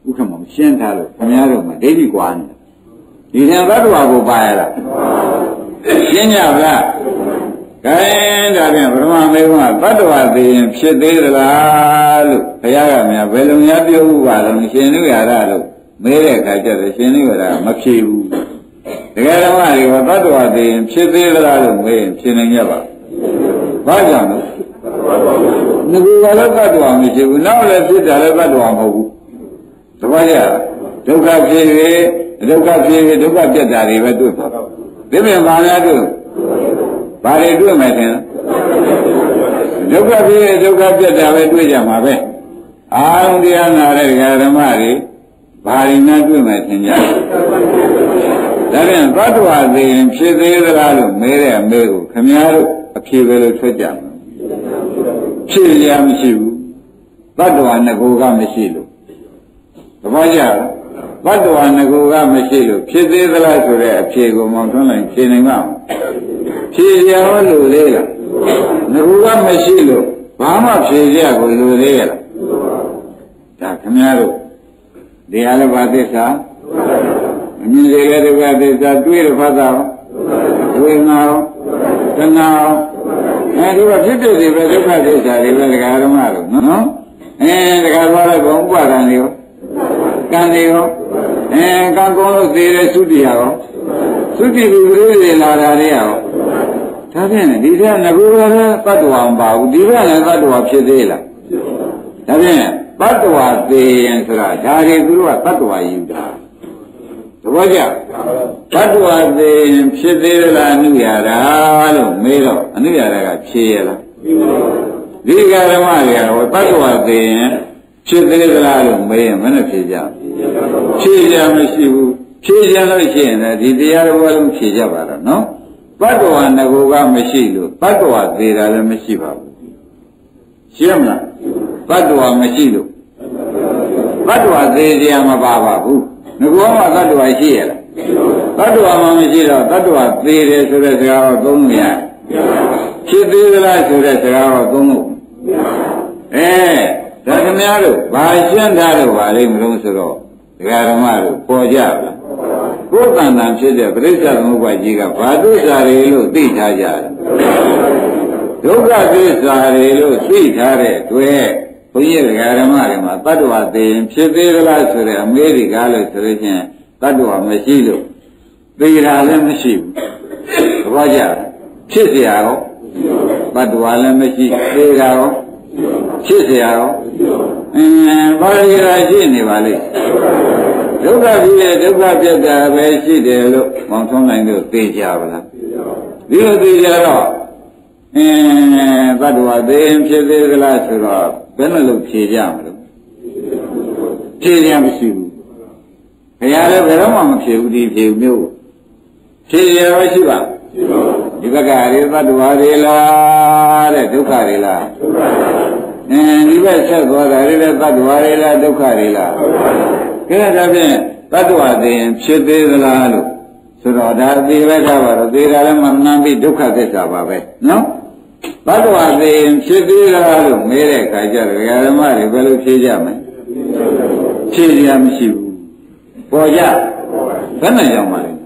ဥက္ကမောင်ရှင်းထားလို့ခင်ဗျားတို့မှာဒိဋ္ဌိကွာနေဒီတန်သတ္တဝါကိုပါရလားရှင်းကြပါလားကဲဒါပြန်ပရမမေကသတ္တဝါသိရင်ဖြစ်သေးသလားလို့ဘုရားကများဘယ်လိုများပြောဥပါလုံးရှင်နုရရလို့မဲတဲ့အခါကျတော့ရှင်နုရရမဖြေဘူးတကယ်တော့ဒီကသတ္တဝါသိရင်ဖြစ်သေးသလားလို့မေးရင်ဖြေနိုင်ကြပါဘာကြောင့်လဲငါကလည်းသတ္တဝါမရှိဘူးနောက်လည်းဖြစ်တာလည်းသတ္တဝါမဟုတ်ဘူးတပည့်ရဒုက္ခဖြစ်၍ဒုက္ခဖြစ်၍ဒုက္ခပြတ်တာတွေပဲတွေ့ပါဒီပြင်ဘာလဲတွေ့ဘာတွေတွေ့မယ်ထင်ဒုက္ခဖြစ်၍ဒုက္ခပြတ်တာပဲတွေ့ကြမှာပဲအာရုံတရားနာတဲ့ဓမ္မတွေဘာတွေနဲ့တွေ့မယ်ထင်ကြဒါပြန်သတ္တဝါသိရင်ဖြစ်သေးသလားလို့မဲတဲ့အမဲကိုခမည်းတော်အဖြေပဲလို့ထွက်ကြမှာဖြစ်ရမရှိဘူးသတ္တဝါငကိုကမရှိလို့သဘောကျလားသတ္တဝါငကိုကမရှိလို့ဖြစ်သေးသလားဆိုတဲ့အဖြေကိုမောင်ထွန်းလိုက်ဖြေနိုင်မှာဖြေရရောလို့လေလားငကိုကမရှိလို့ဘာမှဖြေရကိုလို့လေလားဒါခမည်းတော်ဒီအားလည်းဘာသစ္စာအမြင်စေတဲ့ဒုက္ခသစ္စာတွေးရဖတ်တာဝေငါရောတဏှာရောအဲဒီကဖြစ်ဖြစ်စီပဲဒုက္ခသစ္စာတွေပဲဒကာဓမ္မတို့နော်အဲဒကာသွားတဲ့ဘုံဥပါဒံတွေရောကံတွေရောအဲကံကုန်လို့သေးတဲ့သုတိယရောသုတိဝိပရိသေလာတာတွေရောဒါဖြင့်ဒီကငကူရတဲ့တ attva မပါဘူးဒီကလည်းတ attva ဖြစ်သေးလားဒါဖြင့်တ attva သိရင်ဆိုတာဒါတွေသူတို့ကတ attva ယူတာသဘောကျတ attva သိရင်ဖြစ်သေးလားအနုရတာလို့မေးတော့အနုရတာကဖြေရလားဒီကဓမ္မတွေကဟောတ attva သိရင်ဖြစ်သေးလားလို့မေးရင်မနဲ့ဖြေကြဖြေကြမရှိဘူးဖြေကြလို့ရှိရင်လည်းဒီတရားတော်လုံးဖြေကြပါတော့နော်တ attva ငကိုကမရှိလို့တ attva သိတာလည်းမရှိပါဘူးရှင်းမလားတ attva မရှိလို့တ attva သိကြမပါပါဘူးငကောမှာတ attva ရှိရလားတ attva မှမရှိတော့တ attva သိတယ်ဆိုတဲ့စကားကိုသုံးလို့ရတယ်ဖြစ်သေးသလားဆိုတဲ့စကားကိုသုံးလို့အဲဒါခင်ဗျားတို့ဘာရှင်းထားလို့ပါလိမ့်မလို့ဆိုတော့ဒကာဓမ္မတို့ပေါ်ကြလားကိုယ်တန်တန်ဖြစ်တဲ့ပရိစ္ဆေသမုပ္ပါကြီးကဘာဒုစရာတွေလို့သိထားကြတယ်ဒုက္ခသစ္စာတွေလို့သိထားတဲ့တွေ့ဘုန်းကြီးဒကာဓမ္မတွေမှာတ attva သိရင်ဖြစ်သေးသလားဆိုတဲ့အမေးတွေကားလို့ဆိုလို့ချင်းတ attva မရှိလို့သိတာလည်းမရှိဘူးသဘောကျဖြစ်เสียရောတ attva လည်းမရှိသိတာရောဖြစ်เสียရောအင်းဘာရရာရှိနေပါလိမ့်ဒုက္ခဖြစ်တဲ့ဒုက္ခပြတ်တာပဲရှိတယ်လို့မောင်ဆုံးနိုင်လို့သိကြပါလားဒီလိုသိကြတော့အင်းတ attva သိရင်ဖြစ်သေးသလားဆိုတော့ဘယ်နဲ့လို့ဖြေကြမလို့ဖြေရမရှိဘူးဘုရားလည်းဘယ်တော့မှမဖြေဘူးဒီဖြေမျိုးဖြေရရောရှိပါဒီဘက်ကရေတ attva တွေလားတဲ့ဒုက္ခတွေလားအင်းဒီဘက်ဆက်သွားတာလည်းတ attva တွေလားဒုက္ခတွေလားကဲဒါဖြင့်တ attva သိရင်ဖြစ်သေးသလားလို့ဆိုတော့ဒါသိပဲထားပါတော့သိတာလည်းမမှန်ပြီးဒုက္ခသစ္စာပါပဲနော်တ attva သိရင်ဖြစ်သေးလားလို့မေးတဲ့အခါကျတော့ဓမ္မတွေဘယ်လိုဖြေကြမလဲဖြေရမရှိဘူးပေါ်ကြဘယ်နဲ့ကြောင့်ပါလဲ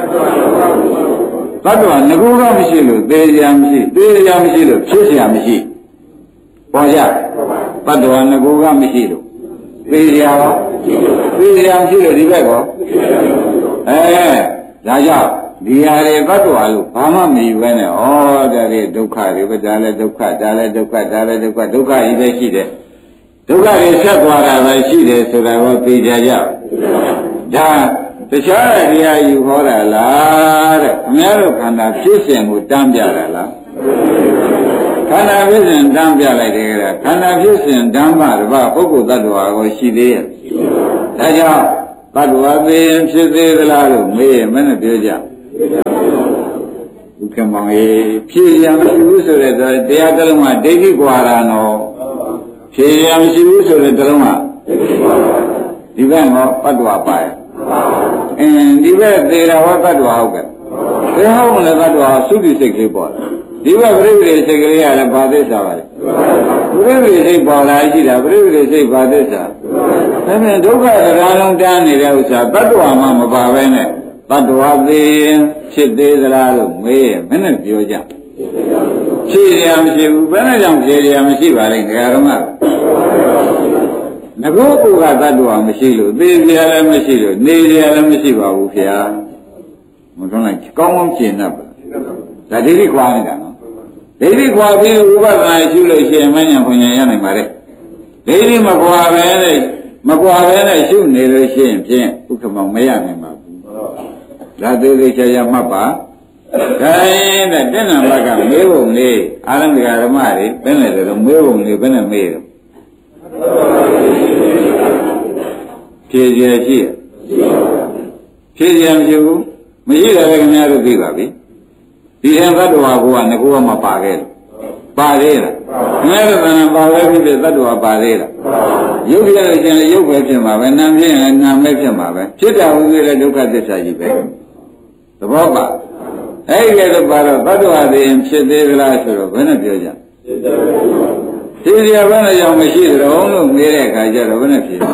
တ attva ငကူကမရှိလို့သိရမရှိသိရမရှိလို့ဖြစ်เสียမရှိပေါ်ကြတ attva ငကူကမရှိလို့သိရရောသိရမရှိလို့ဒီဘက်ကောအဲဒါကြောင့်ဒီဟာတွေတ attva လို့ဘာမှမယူပဲနဲ့ဩဒါတွေဒုက္ခတွေပဲဒါလည်းဒုက္ခဒါလည်းဒုက္ခဒါလည်းဒုက္ခဒုက္ခကြီးပဲရှိတယ်ဒုက္ခတွေဆက်သွားတာပဲရှိတယ်ဆိုတာကိုသိကြကြဒါတခြားတရားယူဟောတာလားတဲ့ခင်ဗျားတို့ခန္ဓာဖြစ်စဉ်ကိုတန်းပြတာလားခန္ဓာဖြစ်စဉ်တန်းပြလိုက်တယ်ကခန္ဓာဖြစ်စဉ်ဓမ္မတပါပုဂ္ဂိုလ်တ attva ကိုရှိသေးရဲ့ဒါကြောင့်တ attva သိရင်ဖြစ်သေးသလားလို့မေးရင်မနဲ့ပြောကြဥက္ကမောင်ရေဖြေရမရှိဘူးဆိုတဲ့တရားတစ်လုံးကဒိဋ္ဌိကွာတာနော်ဖြေရမရှိဘူးဆိုတဲ့တစ်လုံးကဒီဘက်မှာတ attva ပါရဲ့အင်းဒီဘက်သေတာဟောတ attva ဟုတ်ကဲ့သေဟုတ်မလဲတ attva သုတိစိတ်ကလေးပေါ်တယ်ဒီဘပြိပရိစိတ်ကလေးကလည်းဘာသစ္စာပါလဲပြိပရိစိတ်ပေါ်လာရှိတာပြိပရိစိတ်ဘာသစ္စာဒါဖြင့်ဒုက္ခတရားလုံးတန်းနေတဲ့ဥစ္စာတတ္တဝါမှမပါပဲနဲ့တတ္တဝါသေးဖြစ်သေးသလားလို့မေးရင်မင်းနဲ့ပြောကြဖြစ်ရမရှိဘူးဘယ်နဲ့ကြောင့်ဖြစ်ရမရှိပါလိမ့်ဒကာရမငကောကူကတတ္တဝါမရှိလို့သေပြရလည်းမရှိလို့နေရလည်းမရှိပါဘူးခင်ဗျာမထုံးလိုက်ကောင်းကောင်းကျင့်တတ်ပါဒါဒိဋ္ဌိခွာနေတာနော်ဒိဋ္ဌိခွာပြီးဥပဒနာရှုလို့ရှိရင်မဉ္ဇဉ်ခွန်ဉာဏ်ရနိုင်ပါလေဒိဋ္ဌိမခွာပဲနဲ့မခွာပဲနဲ့ရှုနေလို့ရှိရင်ဖြင့်ဥက္ကမောင်မရနိုင်ပါဘူးဒါသေးသေးချာချာမှတ်ပါဒါရင်တဲ့တဏ္ဍဘကမေးပုံလေးအာရမဓမ္မတွေဘယ်နဲ့လဲတော့မေးပုံလေးဘယ်နဲ့မေးတော့ဖြေရရှိဖြေရမရှိဘူးမရှိတယ်ခင်ဗျားတို့သိပါပြီဒီဟံသတ္တဝါဘုရားငကူကမပါခဲ့လို့ပါသေးလားခင်ဗျားတို့ကံပါပဲဖြစ်ဖြစ်သတ္တဝါပါသေးလားရုပ်ပြလို့ရှင်လည်းရုပ်ပဲဖြစ်မှာပဲနာမ်ဖြစ်ရင်နာမ်ပဲဖြစ်မှာပဲဖြစ်တာဝင်ရတဲ့ဒုက္ခသစ္စာကြီးပဲသဘောပါအဲ့ဒီကတော့ပါတော့သတ္တဝါတွေဖြစ်သေးသလားဆိုတော့ဘယ်နဲ့ပြောကြဖြစ်ကြဘယ်နဲ့ကြောင့်မရှိကြတော့လို့မေးတဲ့အခါကျတော့ဘယ်နဲ့ဖြစ်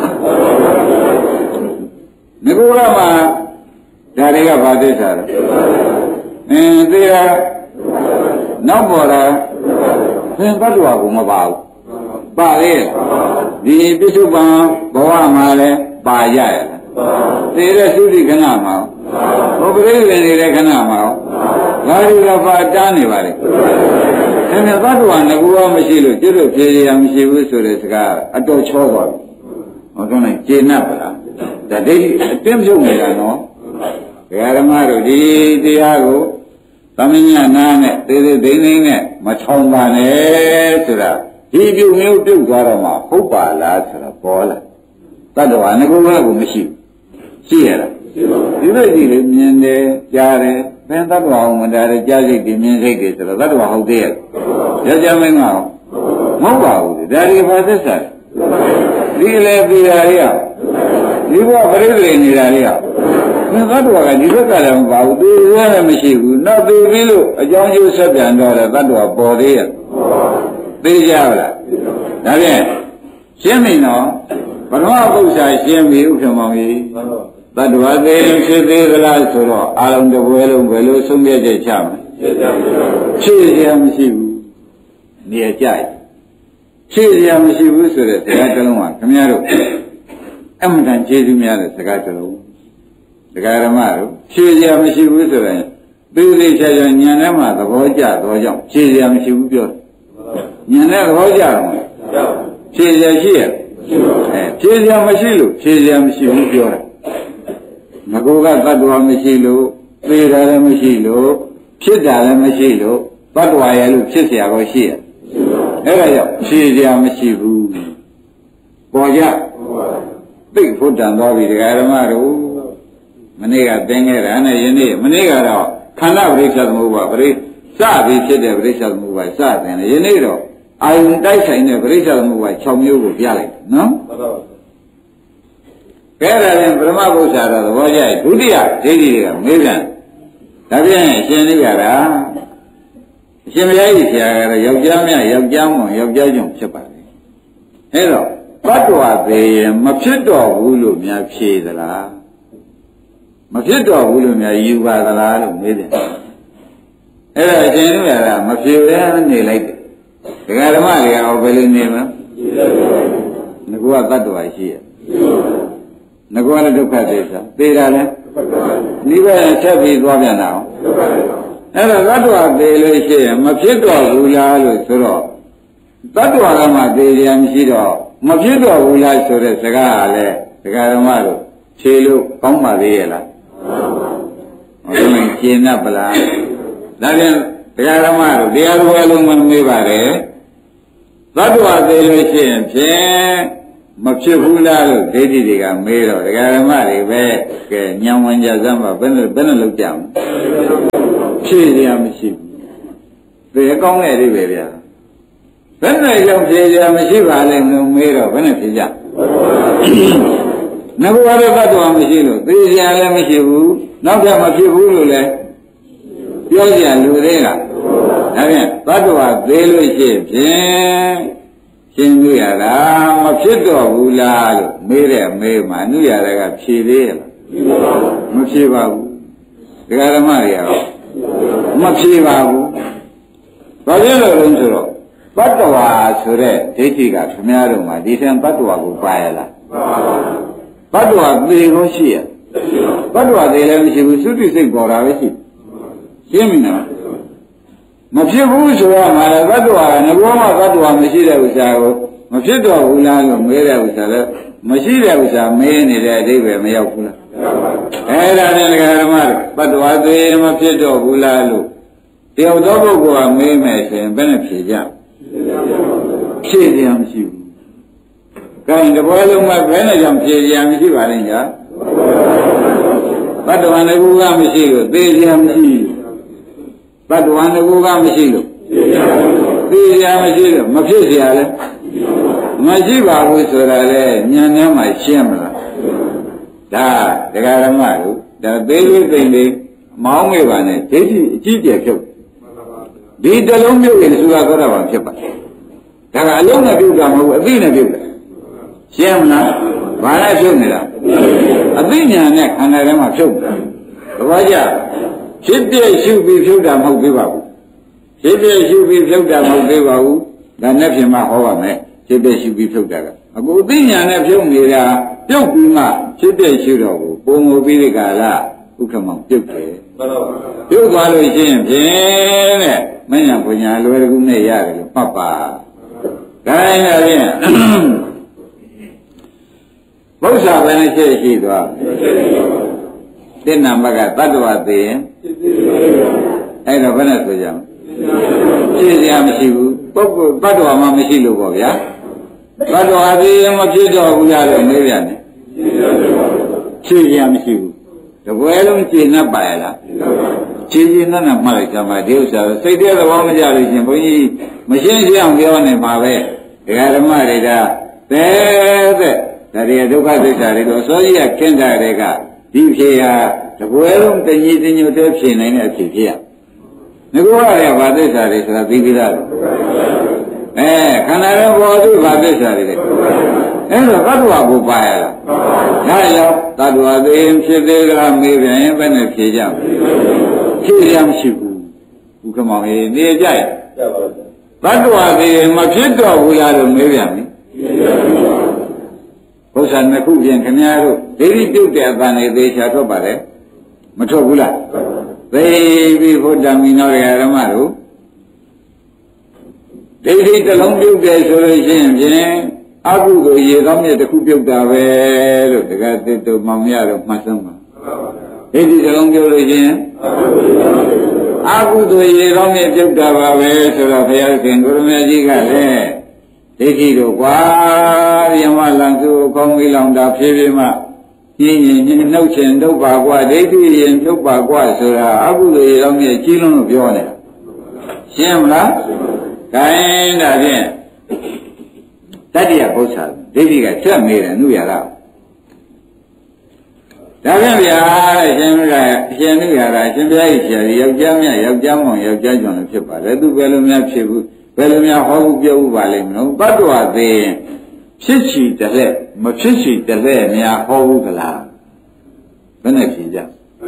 ငကူကမှဒါတွေကဘာသစ္စာလဲအင်းသေးတာနောက်ပေါ်တာသင်တ္တဝါကိုမပါဘူးပါလေဒီပြစ္ဆုတ်ပံဘဝမှာလည်းပါရရလားသေတဲ့သုတိခဏမှာဘုပရိသေနေတဲ့ခဏမှာဘာတွေကပါတားနေပါလဲခင်ဗျာသတ္တဝါငကူရောမရှိလို့ကျွတ်လို့ဖြေရမရှိဘူးဆိုတဲ့စကားအတော်ချောသွားပြီဟောတော့နိုင်ကျေနပ်ပါလားဒါဒိဋ္ဌိအတင်းပြုတ်နေတာနော်ဒကာဓမ္မတို့ဒီတရားကိုသမဉ္ဇနာနဲ့သေသေးသိမ့်သိမ့်နဲ့မချောင်ပါနဲ့ဆိုတာဒီပြုတ်မျိုးပြုတ်သွားတော့မှဟုတ်ပါလားဆိုတာပေါ်လာတတ္တဝါငကူရောကိုမရှိဘူးရှိရလားဒီလိုကြည့်လေမြင်တယ်ကြားတယ်ဘယ်တတ္တဝါအောင်မတားတယ်ကြားစိတ်တွေမြင်စိတ်တွေဆိုတော့တတ္တဝါဟုတ်သေးရဲ့ယောက်ျားမင်းကမဟုတ်ပါဘူးဒါဒီဘာသစ္စာဒီလေပြရာရဒီဘဝပရိသေနေတာတွေကသတ္တဝါကဒီဘက်ကလည်းမပါဘူးသိရလည်းမရှိဘူးနောက်သိပြီးလို့အကြောင်းကျိုးဆက်ပြန်တော့တယ်သတ္တဝါပေါ်သေးရဲ့သိကြပါလားဒါဖြင့်ရှင်းပြီနော်ပထမပု္ပ္ပာရှင်းပြီဥက္ကမောင်ကြီးသတ္တဝါသေးဖြစ်သေးသလားဆိုတော့အာလုံးတစ်ပွဲလုံးဘယ်လိုဆုံးဖြတ်ချက်ချမလဲဖြည့်ရမရှိဘူးနေရာကြိုက်ဖြည့်ရမရှိဘူးဆိုတဲ့စကားတစ်လုံးကခင်ဗျားတို့အမှန်တန်ကျေးဇူးများတဲ့စကားတစ်လုံးဒကာဓမ္မတို့ဖြည့်ရမရှိဘူးဆိုရင်သေသေးချာချာညံထဲမှာသဘောကျတော့ကြောင့်ဖြည့်ရမရှိဘူးပြောညံထဲသဘောကျတော့ဖြည့်ရရှိရအဲဖြည့်ရမရှိလို့ဖြည့်ရမရှိဘူးပြောတယ်ငကောကတတ္တဝါမရှိလို့သေတာလည်းမရှိလို့ဖြစ်တာလည်းမရှိလို့တတ္တဝါရဲ့လို့ဖြစ်เสียရောရှိရအဲ့ဒါကြောင့်ဖြည့်ရမရှိဘူးပေါ်ကြသိဖို့တန်သွားပြီဒကာဓမ္မတို့မနေ့ကသင်ခဲ့တာနဲ့ယနေ့မနေ့ကတော့ခန္ဓာပရိစ္ဆေသမုပ္ပါပရိစပြီးဖြစ်တဲ့ပရိစ္ဆေသမုပ္ပါစသင်တယ်ယနေ့တော့အာယုန်တိုက်ဆိုင်တဲ့ပရိစ္ဆေသမုပ္ပါ၆မျိုးကိုပြလိုက်တယ်နော်မှန်ပါပါကဲဒါရင်ပရမဘုရားတော်သဘောကျဒုတိယဒိဋ္ဌိတွေကမေးပြန်ဒါဖြင့်ရှင်နေကြတာအရှင်ဘုရားကြီးဆရာကတော့ယောက်ျားများယောက်ျားမွန်ယောက်ျားကျွန်းဖြစ်ပါလေအဲတော့တတ္တဝါသေးရင်မဖြစ်တော့ဘူးလို့များဖြေသလားမဖြစ်တော့ဘူးလို့များယူပါသလားလို့မေးတယ်အဲ့ဒါအရှင်တို့ကမဖြေဘဲနေလိုက်တယ်ဒကာဓမ္မတွေကဟောဘယ်လိုနေမလဲငကူကတတ္တဝါရှိရငကူကလည်းဒုက္ခသစ္စာသေတာလဲဒီဘက်ဆက်ပြီးသွားပြန်တာအဲ့တော့တတ္တဝါသေလို့ရှိရင်မဖြစ်တော့ဘူးလားလို့ဆိုတော့တတ္တဝါကမှသေရမရှိတော့မဖြစ်တော့ဘူးလားဆိုတဲ့စကားကလည်းဒကာဓမ္မတို့ဖြေလို့ကောင်းပါသေးရဲ့လားဟောဒီကျင်납ပလားဒါပြန်ဒကာဓမ္မတို့တရားတော်အလုံးမမေးပါနဲ့သတ္တဝါသေးလို့ရှိရင်ဖြင့်မဖြစ်ဘူးလားလို့ဒိဋ္ဌိတွေကမေးတော့ဒကာဓမ္မတွေပဲကဲညံဝင်ကြစမ်းပါဘယ်နဲ့ဘယ်နဲ့လောက်ကြမလဲဖြည့်ရမရှိဘူးသေကောင်းတဲ့အိဗယ်ဗျာဘယ်နဲ့ကြောင့်ဖြည့်ရမရှိပါလဲလို့မေးတော့ဘယ်နဲ့ဖြည့်ကြငဘဝရတ္တဝါမရှိလို့သေစရာလည်းမရှိဘူးနောက်ထပ်မဖြစ်ဘူးလို့လည်းပြောကြလူသေးလားဒါဖြင့်သတ္တဝါသေးလို့ရှိဖြင့်ရှင်းလို့ရတာမဖြစ်တော့ဘူးလားလို့မေးတဲ့မေးမှအနုရတာကဖြေသေးရဲ့လားမဖြေပါဘူးဒကာဓမ္မတွေရောမဖြေပါဘူးဘာဖြစ်လို့လဲဆိုတော့တတ္တဝါဆိုတဲ့ဒိဋ္ဌိကခမည်းတော်မှာဒီထံတတ္တဝါကိုပါရလားတတ္တဝါသေလို့ရှိရတတ္တဝါသေလည်းမရှိဘူးသုတိစိတ်ပေါ်တာပဲရှိရှင်းပြီနော်မဖြစ်ဘူးဆိုတော့မှလည်းတတ္တဝါကငဘောမှတတ္တဝါမရှိတဲ့ဥစ္စာကိုမဖြစ်တော့ဘူးလားလို့မေးတဲ့ဥစ္စာလည်းမရှိတဲ့ဥစ္စာမေးနေတဲ့အဓိပ္ပာယ်မရောက်ဘူးလားအဲ့ဒါနဲ့ဒကာဓမ္မတွေတတ္တဝါသေမဖြစ်တော့ဘူးလားလို့တယောက်သောပုဂ္ဂိုလ်ကမေးမယ်ဆိုရင်ဘယ်နဲ့ဖြေကြဖြေကြမရှိဘူး။ခိုင်းတပွဲလုံးမှာဘယ်နဲ့ကြောင့်ဖြေကြမရှိပါလိမ့်ညာ။ဘတ်တော်နဲ့ကူကမရှိလို့သေကြမရှိ။ဘတ်တော်နဲ့ကူကမရှိလို့သေကြမရှိလို့မဖြစ်เสียလဲမရှိပါဘူးဆိုတာလေဉာဏ်ထဲမှာရှင်းမလား။ဒါဒကာရမတို့ဒါသေးသေးသိမ့်လေးမောင်းနေပါနဲ့ဒိဋ္ဌိအကြီးကျယ်ဖြုတ်ဒီတလုံးမြုပ်ရင်သုခသောတာပန်ဖြစ်ပါတယ်ဒါကအလုံးနဲ့ပြုတ်တာမဟုတ်ဘူးအသိနဲ့ပြုတ်တယ်ရှင်းမလားဘာလဲဖြုတ်နေတာအသိဉာဏ်နဲ့ခန္ဓာထဲမှာဖြုတ်တာဘာကြဖြစ်ပြရှုပြီးဖြုတ်တာမဟုတ်သေးပါဘူးဖြစ်ပြရှုပြီးဖြုတ်တာမဟုတ်သေးပါဘူးဒါနဲ့ပြင်မှဟောပါမယ်ဖြစ်ပြရှုပြီးဖြုတ်တာကအခုအသိဉာဏ်နဲ့ဖြုတ်နေတာပြုတ်ပြီးမှဖြစ်ပြရှုတော့ကိုပုံမူပြီးဒီကလာဥက္ကမောင်ပြုတ်တယ်ပြုတ်သွားလို့ရှိရင်ဖြင့်တဲ့မဉ္ဇဉ်ပညာလွယ်ကူနဲ့ရတယ်လို့မှတ်ပါဒါနဲ့ဖြင့်ဘုရားဘယ်နဲ့ရှိရှိသွားတိဏ္ဏမကတတ္တဝသေရင်အဲ့တော့ဘယ်နဲ့ဆိုကြမလဲရှိစရာမရှိဘူးပုဂ္ဂိုလ်တတ္တဝမှမရှိလို့ပေါ့ဗျာတတ္တဝသေရင်မဖြစ်တော့ဘူးလားလို့မေးပြန်တယ်ရှိစရာမရှိဘူးတပွဲလုံးကျင့်납ပါရလားကျင့်ကျင့်납 납မှတ်လိုက်ကြပါဒီဥစ္စာစိတ်တဲ့သဘောမကြလို့ရှင်ဘုန်းကြီးမရှင်းရှင်းအောင်ပြောနေမှာပဲဒကာဓမ္မတွေကသဲတဲ့ဒါတွေဒုက္ခသစ္စာတွေတော့အစောကြီးကခင်းတာတွေကဒီဖြေဟာတပွဲလုံးတညီတညွတ်တဲ့ဖြေနိုင်တဲ့အဖြေဖြစ်ရငကောရတဲ့ဘာသစ္စာတွေဆိုတာသိပြီးသားလို့အဲခန္ဓာရဲ့ဘောဓိဘာသစ္စာတွေလဲအဲ့တော့တ attva ကိုပါရလားဒါရောတ attva သိဖြစ်သေးကမေးပြန်ရင်ဘယ်နဲ့ဖြေကြမလဲဖြေရမရှိဘူးဥက္ကမောင်ကြီးနေကြရဲ့တ attva သိမဖြစ်တော့ဘူးလားလို့မေးပြန်ပြီဘုရားနှစ်ခုပြင်ခင်ဗျားတို့ဒိဋ္ဌိပြုတ်တဲ့အပန်းလေးသေချာထွက်ပါတယ်မထွက်ဘူးလားသိပြီဘုဒ္ဓမီနောရဓမ္မတို့ဒိဋ္ဌိတစ်လုံးပြုတ်တယ်ဆိုလို့ရှိရင်ဖြင့်အကုသိုလ်ရေကောင်းမြတ်တစ်ခုပြုတ်တာပဲလို့တက္ကသစ်တို့မောင်ရတော့မှတ်စမ်းပါဒိဋ္ဌိတစ်လုံးပြုတ်လို့ရှိရင်အကုသိုလ်ရေကောင်းမြတ်ပြုတ်တာပါပဲဆိုတော့ဘုရားရှင်ကိုရမကြီးကလည်းဒိဋ္ဌိတို့ကွာယမလံစုကောင်းဝေးလောင်တာဖြည်းဖြည်းမှပြင်းရင်နှုတ်ချင်နှုတ်ပါကွာဒိဋ္ဌိရင်နှုတ်ပါကွာဆိုတာအကုသိုလ်ရေကောင်းမြတ်ကြီးလုံးလို့ပြောနေတာရှင်းမလားခိုင်းတာဖြင့်တတ္တိယဘုရားဒိဋ္ဌိကချက်နေတယ်အနုရတာဒါဖြင့်ဗျာတဲ့ရှင်မြတ်အရှင်အနုရတာရှင်ပြားကြီးဆရာကြီးယောက်ျားမြတ်ယောက်ျားမောင်ယောက်ျားကျော်လည်းဖြစ်ပါတယ်သူဘယ်လိုများဖြစ်ဘူးဘယ်လိုများဟောဘူးပြောဘူးပါလိမ့်မလို့တတ္တဝသေဖြစ်ချီတလဲမဖြစ်ချီတလဲများဟောဘူးကလားဘယ်နဲ့ဖြေကြ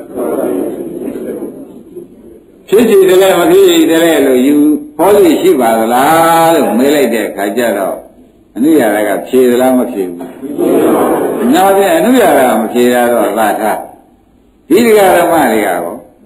ဖြစ်ချီတလဲမဖြစ်ချီတလဲလို့ယူဟောလို့ရှိပါသလားလို့မေးလိုက်တဲ့အခါကျတော့အနုရတာကဖြေသလားမဖြေဘူး။နောက်ပြန်အနုရတာမဖြေတာတော့သာထားဒီဒကာဓမ္မတွေကရော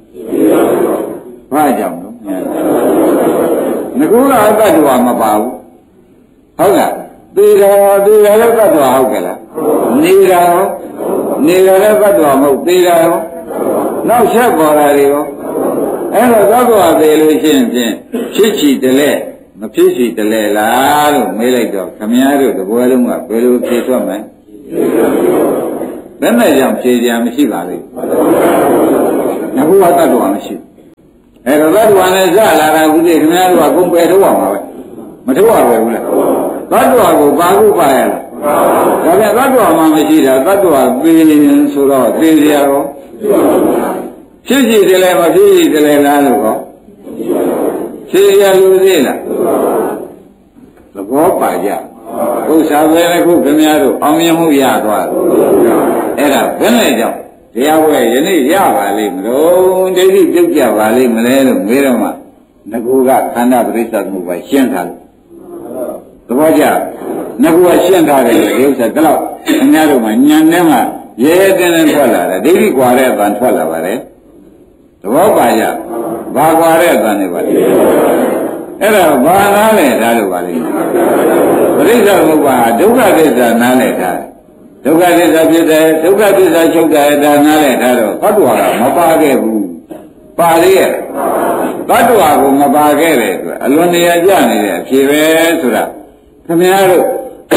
ဘာကြောင့်လဲငကူကအတ္တဝါမပါဘူးဟုတ်လားသေတော်သေတော်လည်းတ္တဝါဟုတ်ကဲ့လားနေတော်နေတော်လည်းတ္တဝါမဟုတ်သေတော်နောက်ဆက်ပေါ်လာတွေရောအဲ့တော့တ attva သေလို့ရှိရင်ဖြင့်ဖြစ်ချီတလဲမဖြစ်ချီတလဲလားလို့မေးလိုက်တော့ခမည်းတော်တပွဲလုံးကဘယ်လိုဖြေထွက်မလဲဘယ်နဲ့ကြောင့်ဖြေကြမရှိပါလိမ့်ငါဘုရားတ attva မရှိအဲ့တော့တ attva နဲ့စလာတာခုဒီခမည်းတော်ကကုန်ပယ်ထုတ်အောင်ပါပဲမထုတ်ရပဲဘူးလားတ attva ကိုပါခုပါရလားဒါပြန်တ attva မှမရှိတာတ attva သေရင်ဆိုတော့သေကြရောဖြစ်ကြည်တယ်လဲမဖြစ်ကြည်တယ်လဲလားလို့ဟောဖြေရလူသေးလားသဘောပါကြဥစ္စာပဲလည်းခုခင်ဗျားတို့အောင်မြင်မှုရသွားတယ်အဲ့ဒါဘယ်နဲ့ကြောင့်တရားဝဲယနေ့ရပါလိမ့်မလို့ဒိဋ္ဌိပြုတ်ကြပါလိမ့်မလဲလို့မေးတော့မှငကူကခန္ဓာပရိစ္ဆေသမုပ္ပါရှင်းထားလို့သဘောကျငကူကရှင်းထားတယ်ဒီဥစ္စာတလောက်ခင်ဗျားတို့မှညံထဲမှာရဲတင်းတင်းထွက်လာတယ်ဒိဋ္ဌိကွာတဲ့အပန်ထွက်လာပါတယ်သဘောပါကြဘာကွာတဲ့အပန်တွေပါလဲအဲ့ဒါဘာနားလဲဒါလို့ပါလိမ့်ပရိစ္ဆေသမုပ္ပါဒုက္ခသစ္စာနားလဲထားဒုက္ခသစ္စာဖြစ်တယ်ဒုက္ခသစ္စာချုပ်တယ်ဒါနားလဲထားတော့ဘတ်တော်ကမပါခဲ့ဘူးပါလေရဲ့ဘတ်တော်ကမပါခဲ့တယ်ဆိုအလွန်နေရာကျနေတဲ့အဖြေပဲဆိုတာခင်ဗျားတို့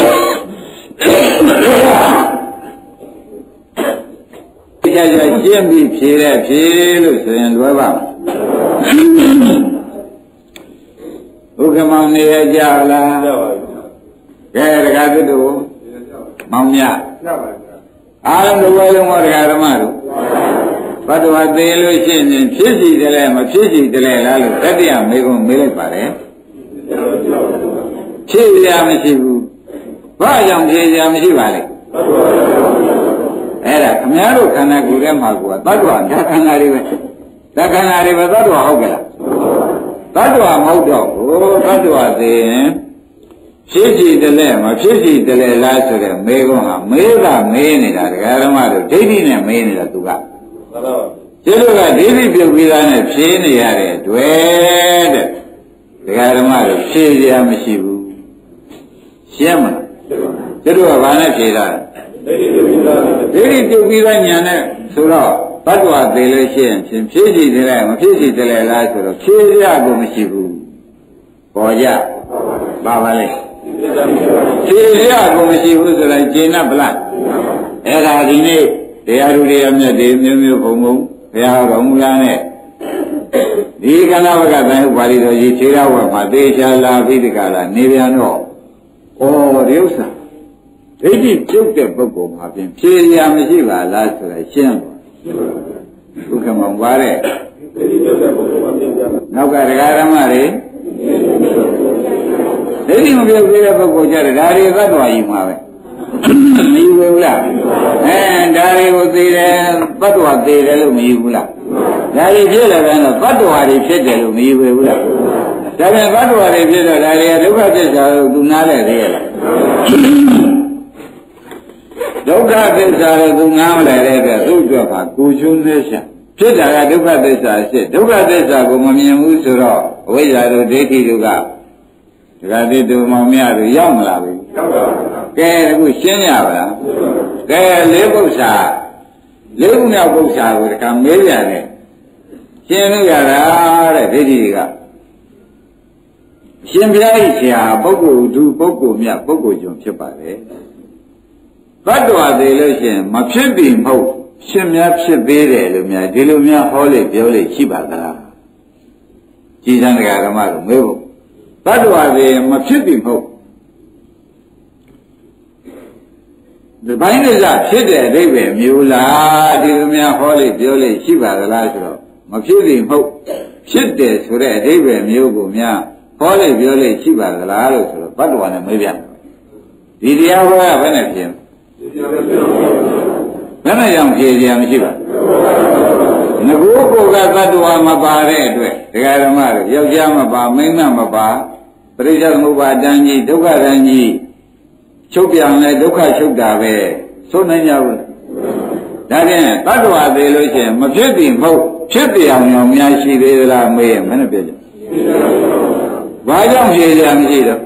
ကြကြရှင်းပြီးဖြေတဲ့ဖြေလို့ဆိုရင်လွယ်ပါဘုက္ခမောင်နေရကြလားကဲဒကာသစ်တို့မောင်မြအားလုံးတစ်ဝဲလုံးဟောဒကာဓမ္မတို့ဘတ်တော်သေးလို့ရှိရင်ဖြစ်စီတယ်လဲမဖြစ်စီတယ်လဲလားလို့တတိယမေကုံမေးလိုက်ပါတယ်ဖြစ်ရမရှိဘူးဘာကြောင့်ဖြစ်ရမရှိပါလဲအဲ့ဒါခမည်းတော်ခန္ဓာကိုယ်ထဲမှာကသတ္တဝါဓာခန္ဓာတွေပဲဓာခန္ဓာတွေပဲသတ္တဝါဟုတ်ကြလားသတ္တဝါမဟုတ်တော့ဘူးသတ္တဝါသိရင်ဖြစ်စီတယ်လဲမဖြစ်စီတယ်လဲလားဆိုတဲ့မေကုံဟာမေးတာမေးနေတာဒကာဓမ္မတို့ဒိဋ္ဌိနဲ့မေးနေတာသူကကျတို့ကဒိဋ္ဌိပြုတ်ပြီးသားနဲ့ဖြေးနေရတဲ့တွေ့တဲ့ဒကာဓမ္မတို့ဖြေးရမရှိဘူးရှင်းမလားကျတို့ကဘာနဲ့ဖြေးတာဒိဋ္ဌိပြုတ်ပြီးသားညာနဲ့ဆိုတော့ဘတ်တော်သေးလို့ရှိရင်ဖြည့်စီတယ်လဲမဖြည့်စီတယ်လဲလားဆိုတော့ဖြည့်ရကိုမရှိဘူးပေါ်ကြပါပါလေဖြည့်ရကိုမရှိဘူးဆိုတော့ကျင့်납ဗလားအဲ့ဒါဒီနေ့တရားသူတွေအမြတ်တွေမျိုးမျိုးဘုံဘုံဘုရားတော်မူလာနဲ့ဒီကဏ္ဍဝကတန်ဥပါရိတော်ကြီးခြေရဝတ်မှာသေချာလာပြီးတကလားနေပြန်တော့ဩဒီဥစ္စာဒိဋ္ဌိပြုတ်တဲ့ပုဂ္ဂိုလ်မှာပြင်ဖြေရမရှိပါလားဆိုတော့ရှင်းပါဒုက္ခမောင်ပါတဲ့နောက်ကဒကာဓမ္မတွေဒိဋ္ဌိမပြုတ်သေးတဲ့ပုဂ္ဂိုလ်ကြတယ်ဒါတွေသတ္တဝါကြီးမှာပဲမယူဘူးလားအဲဒါတွေကိုသိတယ်သတ္တဝါသိတယ်လို့မယူဘူးလားဒါတွေဖြစ်လည်းပဲတော့သတ္တဝါတွေဖြစ်တယ်လို့မယူဘူးလားဒါပြန်သတ္တဝါတွေဖြစ်တော့ဒါတွေကဒုက္ခသစ္စာကိုသူနားလဲသေးရလားဒုက္ခသစ္စာကိုသူနားမလဲတဲ့အတွက်သူ့အတွက်ပါကိုချုံးနေရှာဖြစ်တာကဒုက္ခသစ္စာဖြစ်ဒုက္ခသစ္စာကိုမမြင်ဘူးဆိုတော့အဝိဇ္ဇာတို့ဒိဋ္ဌိတို့ကဒကာတိတို့မောင်မြတို့ရောက်မလာဘူးရောက်ပါဘူးကဲအခုရှင်းရပါလားကဲလေးပု္ပ္ပာလေးခုမြောက်ပု္ပ္ပာကိုတခါမေးပြန်တယ်ရှင်းလို့ရတာတဲ့ဒိဋ္ဌိတွေကရှင်ဘုရားကြီးဆရာပုဂ္ဂိုလ်သူပုဂ္ဂိုလ်မြတ်ပုဂ္ဂိုလ်ကျွန်ဖြစ်ပါတယ်သတ္တဝါသေးလို့ရှိရင်မဖြစ်ပြီမဟုတ်ရှင်များဖြစ်သေးတယ်လို့များဒီလိုများဟောလေပြောလေရှိပါသလားကြည်စံတရားဓမ္မတို့မေးဖို့သတ္တဝါသေးမဖြစ်ပြီမဟုတ်ဒီပိုင်းကဖြစ်တဲ့အဓိပ္ပာယ်မျိုးလားဒီလိုများဟောလေပြောလေရှိပါသလားဆိုတော့မဖြစ်ပြီမဟုတ်ဖြစ်တယ်ဆိုတဲ့အဓိပ္ပာယ်မျိုးကိုများဟောလေပြောလေရှိပါသလားလို့ဆိုတော့ဘတ်တော်နဲ့မေးပြန်ဒီတရားဟောကဘယ်နဲ့ဖြစ်ဘယ်နဲ့ကြောင့်ဖြေကြမရှိပါငကိုးကိုကသတ္တဝါမပါတဲ့အတွက်ဒကာဓမ္မတို့ယောက်ျားမပါမိန်းမမပါပရိစ္ဆေသမုပ္ပါဒံကြီးဒုက္ခဒံကြီးချုပ်ပြန်လဲဒုက္ခချုပ်တာပဲသို့နိုင်ကြဘူးဒါဖြင့်သတ္တဝါသေးလို့ရှိရင်မဖြစ်ပြီမဟုတ်ဖြစ်တယ်အောင်ရောများရှိသေးသလားမေးရင်မနဲ့ပြကြဘာကြောင့်ဖြေကြမရှိတော့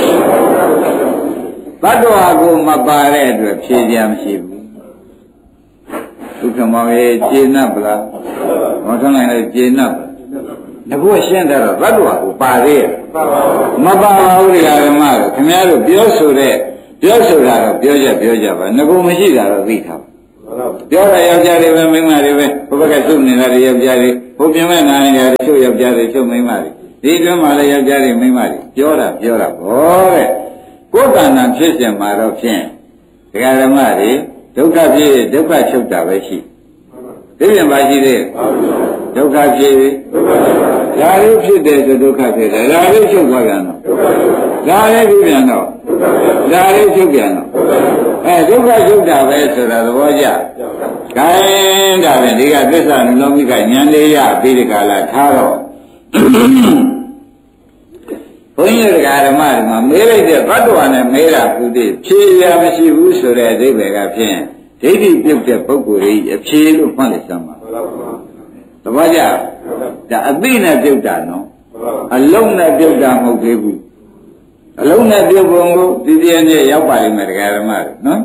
သတ္တဝါကိုမပါတဲ့အတွက်ဖြေကြမရှိဘူးဒုက္ခမောင်ရဲ့ကျေနပ်ပလားမထွန်းနိုင်လို့ကျေနပ်ပါငါကရှင်းတယ်တော့သတ္တဝါကိုပါသေးရဲ့မပါပါဘူးဒီဓမ္မတို့ခင်ဗျားတို့ပြောဆိုတဲ့ပြောဆိုတာတော့ပြောကြပြောကြပါငါကမရှိတာတော့သိထားပြောတာယောက်ျားတွေပဲမိန်းမတွေပဲဘုဘကစုနေတာတွေယောက်ျားတွေဘုပြင်မဲ့နာနေတာတွေချုပ်ယောက်ျားတွေချုပ်မိန်းမတွေဒီတွင်းမှာလည်းယောက်ျားတွေမိန်းမတွေပြောတာပြောတာဘောတဲ့ကိုယ်တဏ္ဍာဖြစ်စဉ်မှာတော့ဖြင့်ဒကာဓမ္မတွေဒုက္ခဖြစ်ဒုက္ခချုပ်တာပဲရှိကဒီပြန်ပါရှိသေးဒုက္ခဖြစ်ပြီဒါလေးဖြစ်တယ်ဆိုဒုက္ခဖြစ်တယ်ဒါလေးချုပ်သွားပြန်တော့ဒါလေးပြီးပြန်တော့ဒါလေးချုပ်ပြန်တော့အဲဒုက္ခချုပ်တာပဲဆိုတာသဘောကျခိုင်းဒါပဲဒီကသစ္စာနှလုံးမိကဉာဏ်လေးရပြီးဒီကလာထားတော့ဘုန်းကြီးတရားဓမ္မတွေမှာမေးလိုက်တဲ့ဘတ်တော်နဲ့မေးတာကုသိဖြေရမရှိဘူးဆိုတဲ့အဓိပ္ပာယ်ကဖြင့်ဒိဋ္ဌိပြုတ်တဲ့ပုဂ္ဂိုလ်ကြီးအဖြေလို့မှတ်လိုက်စမ်းပါသဘောကျဒါအသိနဲ့ပြုတ်တာနော်အလုံးနဲ့ပြုတ်တာမဟုတ်သေးဘူးအလုံးနဲ့ပြုတ်ပုံကိုဒီပြည့်နဲ့ရောက်ပါလိမ့်မယ်တရားဓမ္မတွေနော်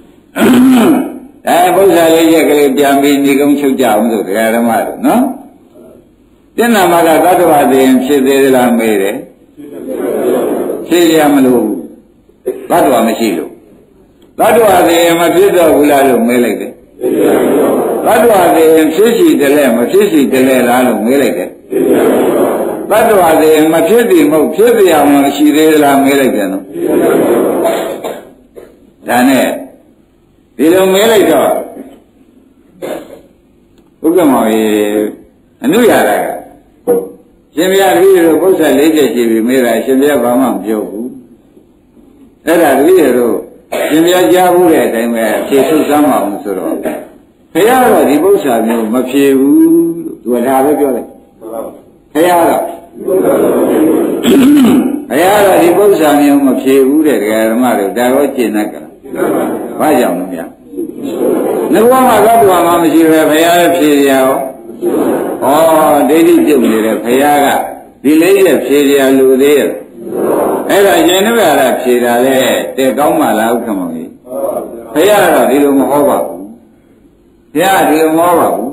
အဲဘုရားလေးရက်ကလေးပြန်ပြီးဒီကုန်းချုပ်ကြအောင်ဆိုတရားဓမ္မတွေနော်တဏ္ဍာမကသတ္တဝါသိရင်ဖြစ်သေးသလားမေးတယ်ဖြစ်ရမလို့သတ္တဝါမရှိလို့သတ္တဝါသိရင်မဖြစ်တော့ဘူးလားလို့မေးလိုက်တယ်သတ္တဝါသိရင်ဖြစ်စီတယ်လဲမဖြစ်စီတယ်လဲလားလို့မေးလိုက်တယ်သတ္တဝါသိရင်မဖြစ်သည်မဟုတ်ဖြစ်ပြအောင်မရှိသေးလားမေးလိုက်တယ်နော်ဒါနဲ့ဒီလိုမေးလိုက်တော့ဥက္ကမောရေအနုရတာကရှင်ဘုရားတပည့်တို့ပု္ပ္ပလေးချက်ရှိပြီမေးတာရှင်ဘုရားဘာမှမပြောဘူးအဲ့ဒါတပည့်တို့ရှင်ဘုရားကြားဘူးတဲ့အတိုင်းပဲဖြေထုတ်စမ်းပါအောင်ဆိုတော့ဘုရားတော့ဒီပု္ပ္ပာမျိုးမဖြေဘူးလို့သူကဒါပဲပြောလိုက်ဘုရားတော့ဘုရားတော့ဒီပု္ပ္ပာမျိုးမဖြေဘူးတဲ့ဓမ္မတို့ဒါတော့ကျင့်တတ်ကြလားဘာကြောင့်လဲဗျာငါကမှသတ္တဝါမှမရှိပဲဘုရားလည်းဖြေရအောင်ဩဒိဋ္ဌိပြုတ်နေတဲ့ဘုရားကဒီလေးရဲ့ဖြေရလူသေးရဲ့အဲ့ဒါရှင်နဗရာဖြေတာလေတဲ့ကောင်းမှလားဥက္ကမောကြီးဘုရားတော့ဒီလိုမဟောပါဘူးဘုရားဒီလိုမဟောပါဘူး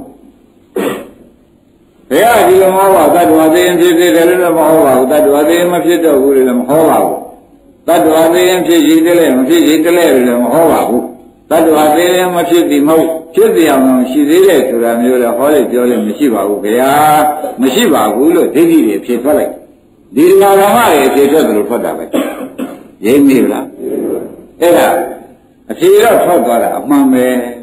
ဘုရားဒီလိုမဟောပါတတ္တဝါသိရင်ဖြစ်ဖြစ်တယ်လို့မဟောပါဘူးတတ္တဝါသိရင်မဖြစ်တော့ဘူးလို့မဟောပါဘူးတတ္တဝါသိရင်ဖြစ်ရည်တယ်မဖြစ်ရည်တယ်လို့မဟောပါဘူးတတ္တဝါသေးရင်မဖြစ်သည်မဟုတ်ဖြစ်သည်အောင်ရှိသေးတယ်ဆိုတာမျိုးလည်းဟောလိုက်ပြောလို့မရှိပါဘူးဗျာမရှိပါဘူးလို့ဒိဋ္ဌိတွေဖြေထွက်လိုက်ဒီဓမ္မဓမ္မတွေဖြေထွက်တယ်လို့ထွက်တာပဲရိပ်မိလားအဲ့ဒါအဖြေတော့ထွက်သွားတာအမှန်ပဲ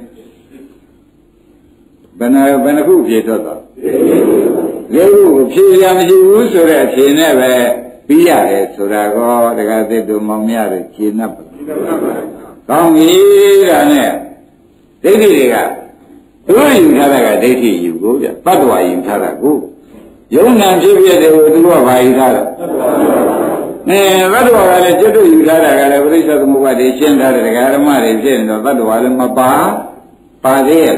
ဘယ်နှဘယ်နှခုဖြေထွက်သွားရုပ်ကိုဖြေရမရှိဘူးဆိုတဲ့အဖြေနဲ့ပဲပြီးရတယ်ဆိုတာကောတက္ကသစ်တို့မောင်မြတို့ခြေနှပ်ပါကောင်းပြီဒါနဲ့ဒိဋ္ဌိတွေကသူတို့ယူထားတာကဒိဋ္ဌိယူကိုဗျတတ္တဝါယူထားတာကိုယုံနာဖြစ်ဖြစ်တယ်ကိုသူတို့ကဘာယူထားတာအဲတတ္တဝါကလည်းจิตတို့ယူထားတာကလည်းပရိစ္ဆေသမုပ္ပါဒ်ရှင်းထားတဲ့ဓမ္မတွေဖြစ်နေတော့တတ္တဝါလည်းမပါပါသေးရဲ့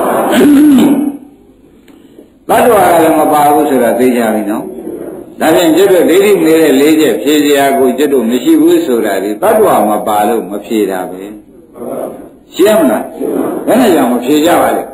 တတ္တဝါကလည်းမပါဘူးဆိုတာသိကြပြီနော်ဒါဖြင့်จิตတို့ဒိဋ္ဌိနေတဲ့လေးချက်ဖြေစရာကိုจิตတို့မရှိဘူးဆိုတာဒီတတ္တဝါမပါလို့မဖြေတာပဲရှင်းမလားဘယ်နဲ့ကြောင့်မဖြေကြပါလဲ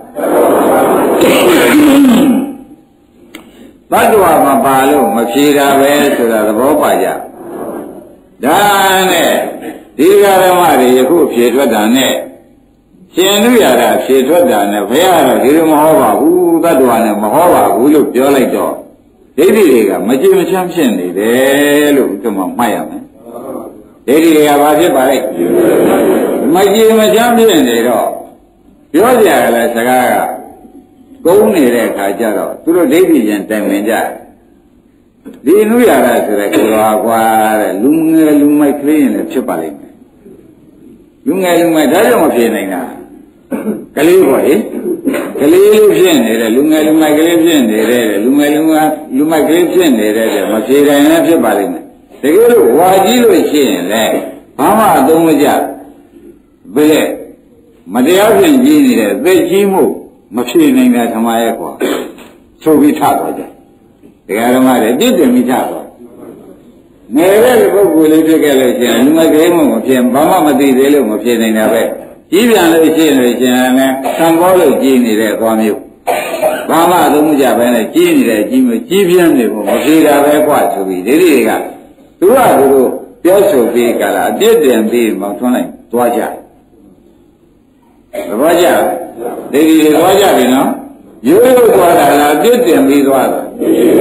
တတ္တဝါမပါလို့မဖြေတာပဲဆိုတာသဘောပါကြဒါနဲ့ဒီဃာရမတွေယခုဖြေထွက်တာနဲ့ရှင်လူရတာဖြေထွက်တာနဲ့ဘုရားကတော့ဒီလိုမဟောပါဘူးတတ္တဝါနဲ့မဟောပါဘူးလို့ပြောလိုက်တော့ဒိဋ္ဌိတွေကမကြည်မချမ်းဖြစ်နေတယ်လို့ဥက္ကမမှတ်ရမယ်ဒိဋ္ဌိတွေကဘာဖြစ်ပါလဲမကြည်မချမ်းဖြစ်နေတော့ပြောကြရလဲစကားကကုန်းနေတဲ့အခါကျတော့သူတို့ဒိဋ္ဌိချင်းတိုင်ပင်ကြဒီနုရတာဆိုတဲ့ကိုယ်ဟာကွာတဲ့လူငယ်လူမိုက်ကလေးရင်လည်းဖြစ်ပါလိမ့်မယ်လူငယ်လူမိုက်ဒါကြောင့်မဖြစ်နိုင်တာကလေးပေါ့လေကလေးလေးဖြစ်နေတယ်လူငယ်လူမိုက်ကလေးဖြစ်နေတယ်လူငယ်လူမလူမိုက်ကလေးဖြစ်နေတယ်မဖြေတိုင်းလည်းဖြစ်ပါလိမ့်မယ်တကယ်လို့ဝါကြီးလို့ရှိရင်လည်းဘာမှအသုံးမကျဘယ်မတရားဖြင့်ကြီးနေတယ်သိကြီးမှုမဖြေနိုင်တာဓမ္မရဲ့ကွာဆိုပြီးထသွားကြတရားဓမ္မတွေပြည့်တင်ပြီးထသွားငယ်တဲ့ပုဂ္ဂိုလ်လေးဖြစ်ခဲ့လို့ရှိရင်လူမိုက်ကလေးမှမဖြေဘာမှမသိသေးလို့မဖြေနိုင်တာပဲကြီးပြန်လို့ရှိရင်လည်းရှင်လည်းသံဃောလို့ကြီးနေတဲ့သွားမျိုးဘာမှအသုံးမကျပဲနဲ့ကြီးနေတဲ့ကြီးမျိုးကြီးပြင်းနေဖို့မဖြေတာပဲကွာဆိုပြီးဒီတွေကသူကသူတို့ပြောဆိုပြီးကြလားအပြစ်တင်ပြီးမောင်ထွန်းလိုက်သွားကြသဘောကျဒီဒီသွားကြပြီနော်ရိုးရိုးသွားတာလားအပြစ်တင်ပြီးသွားတာ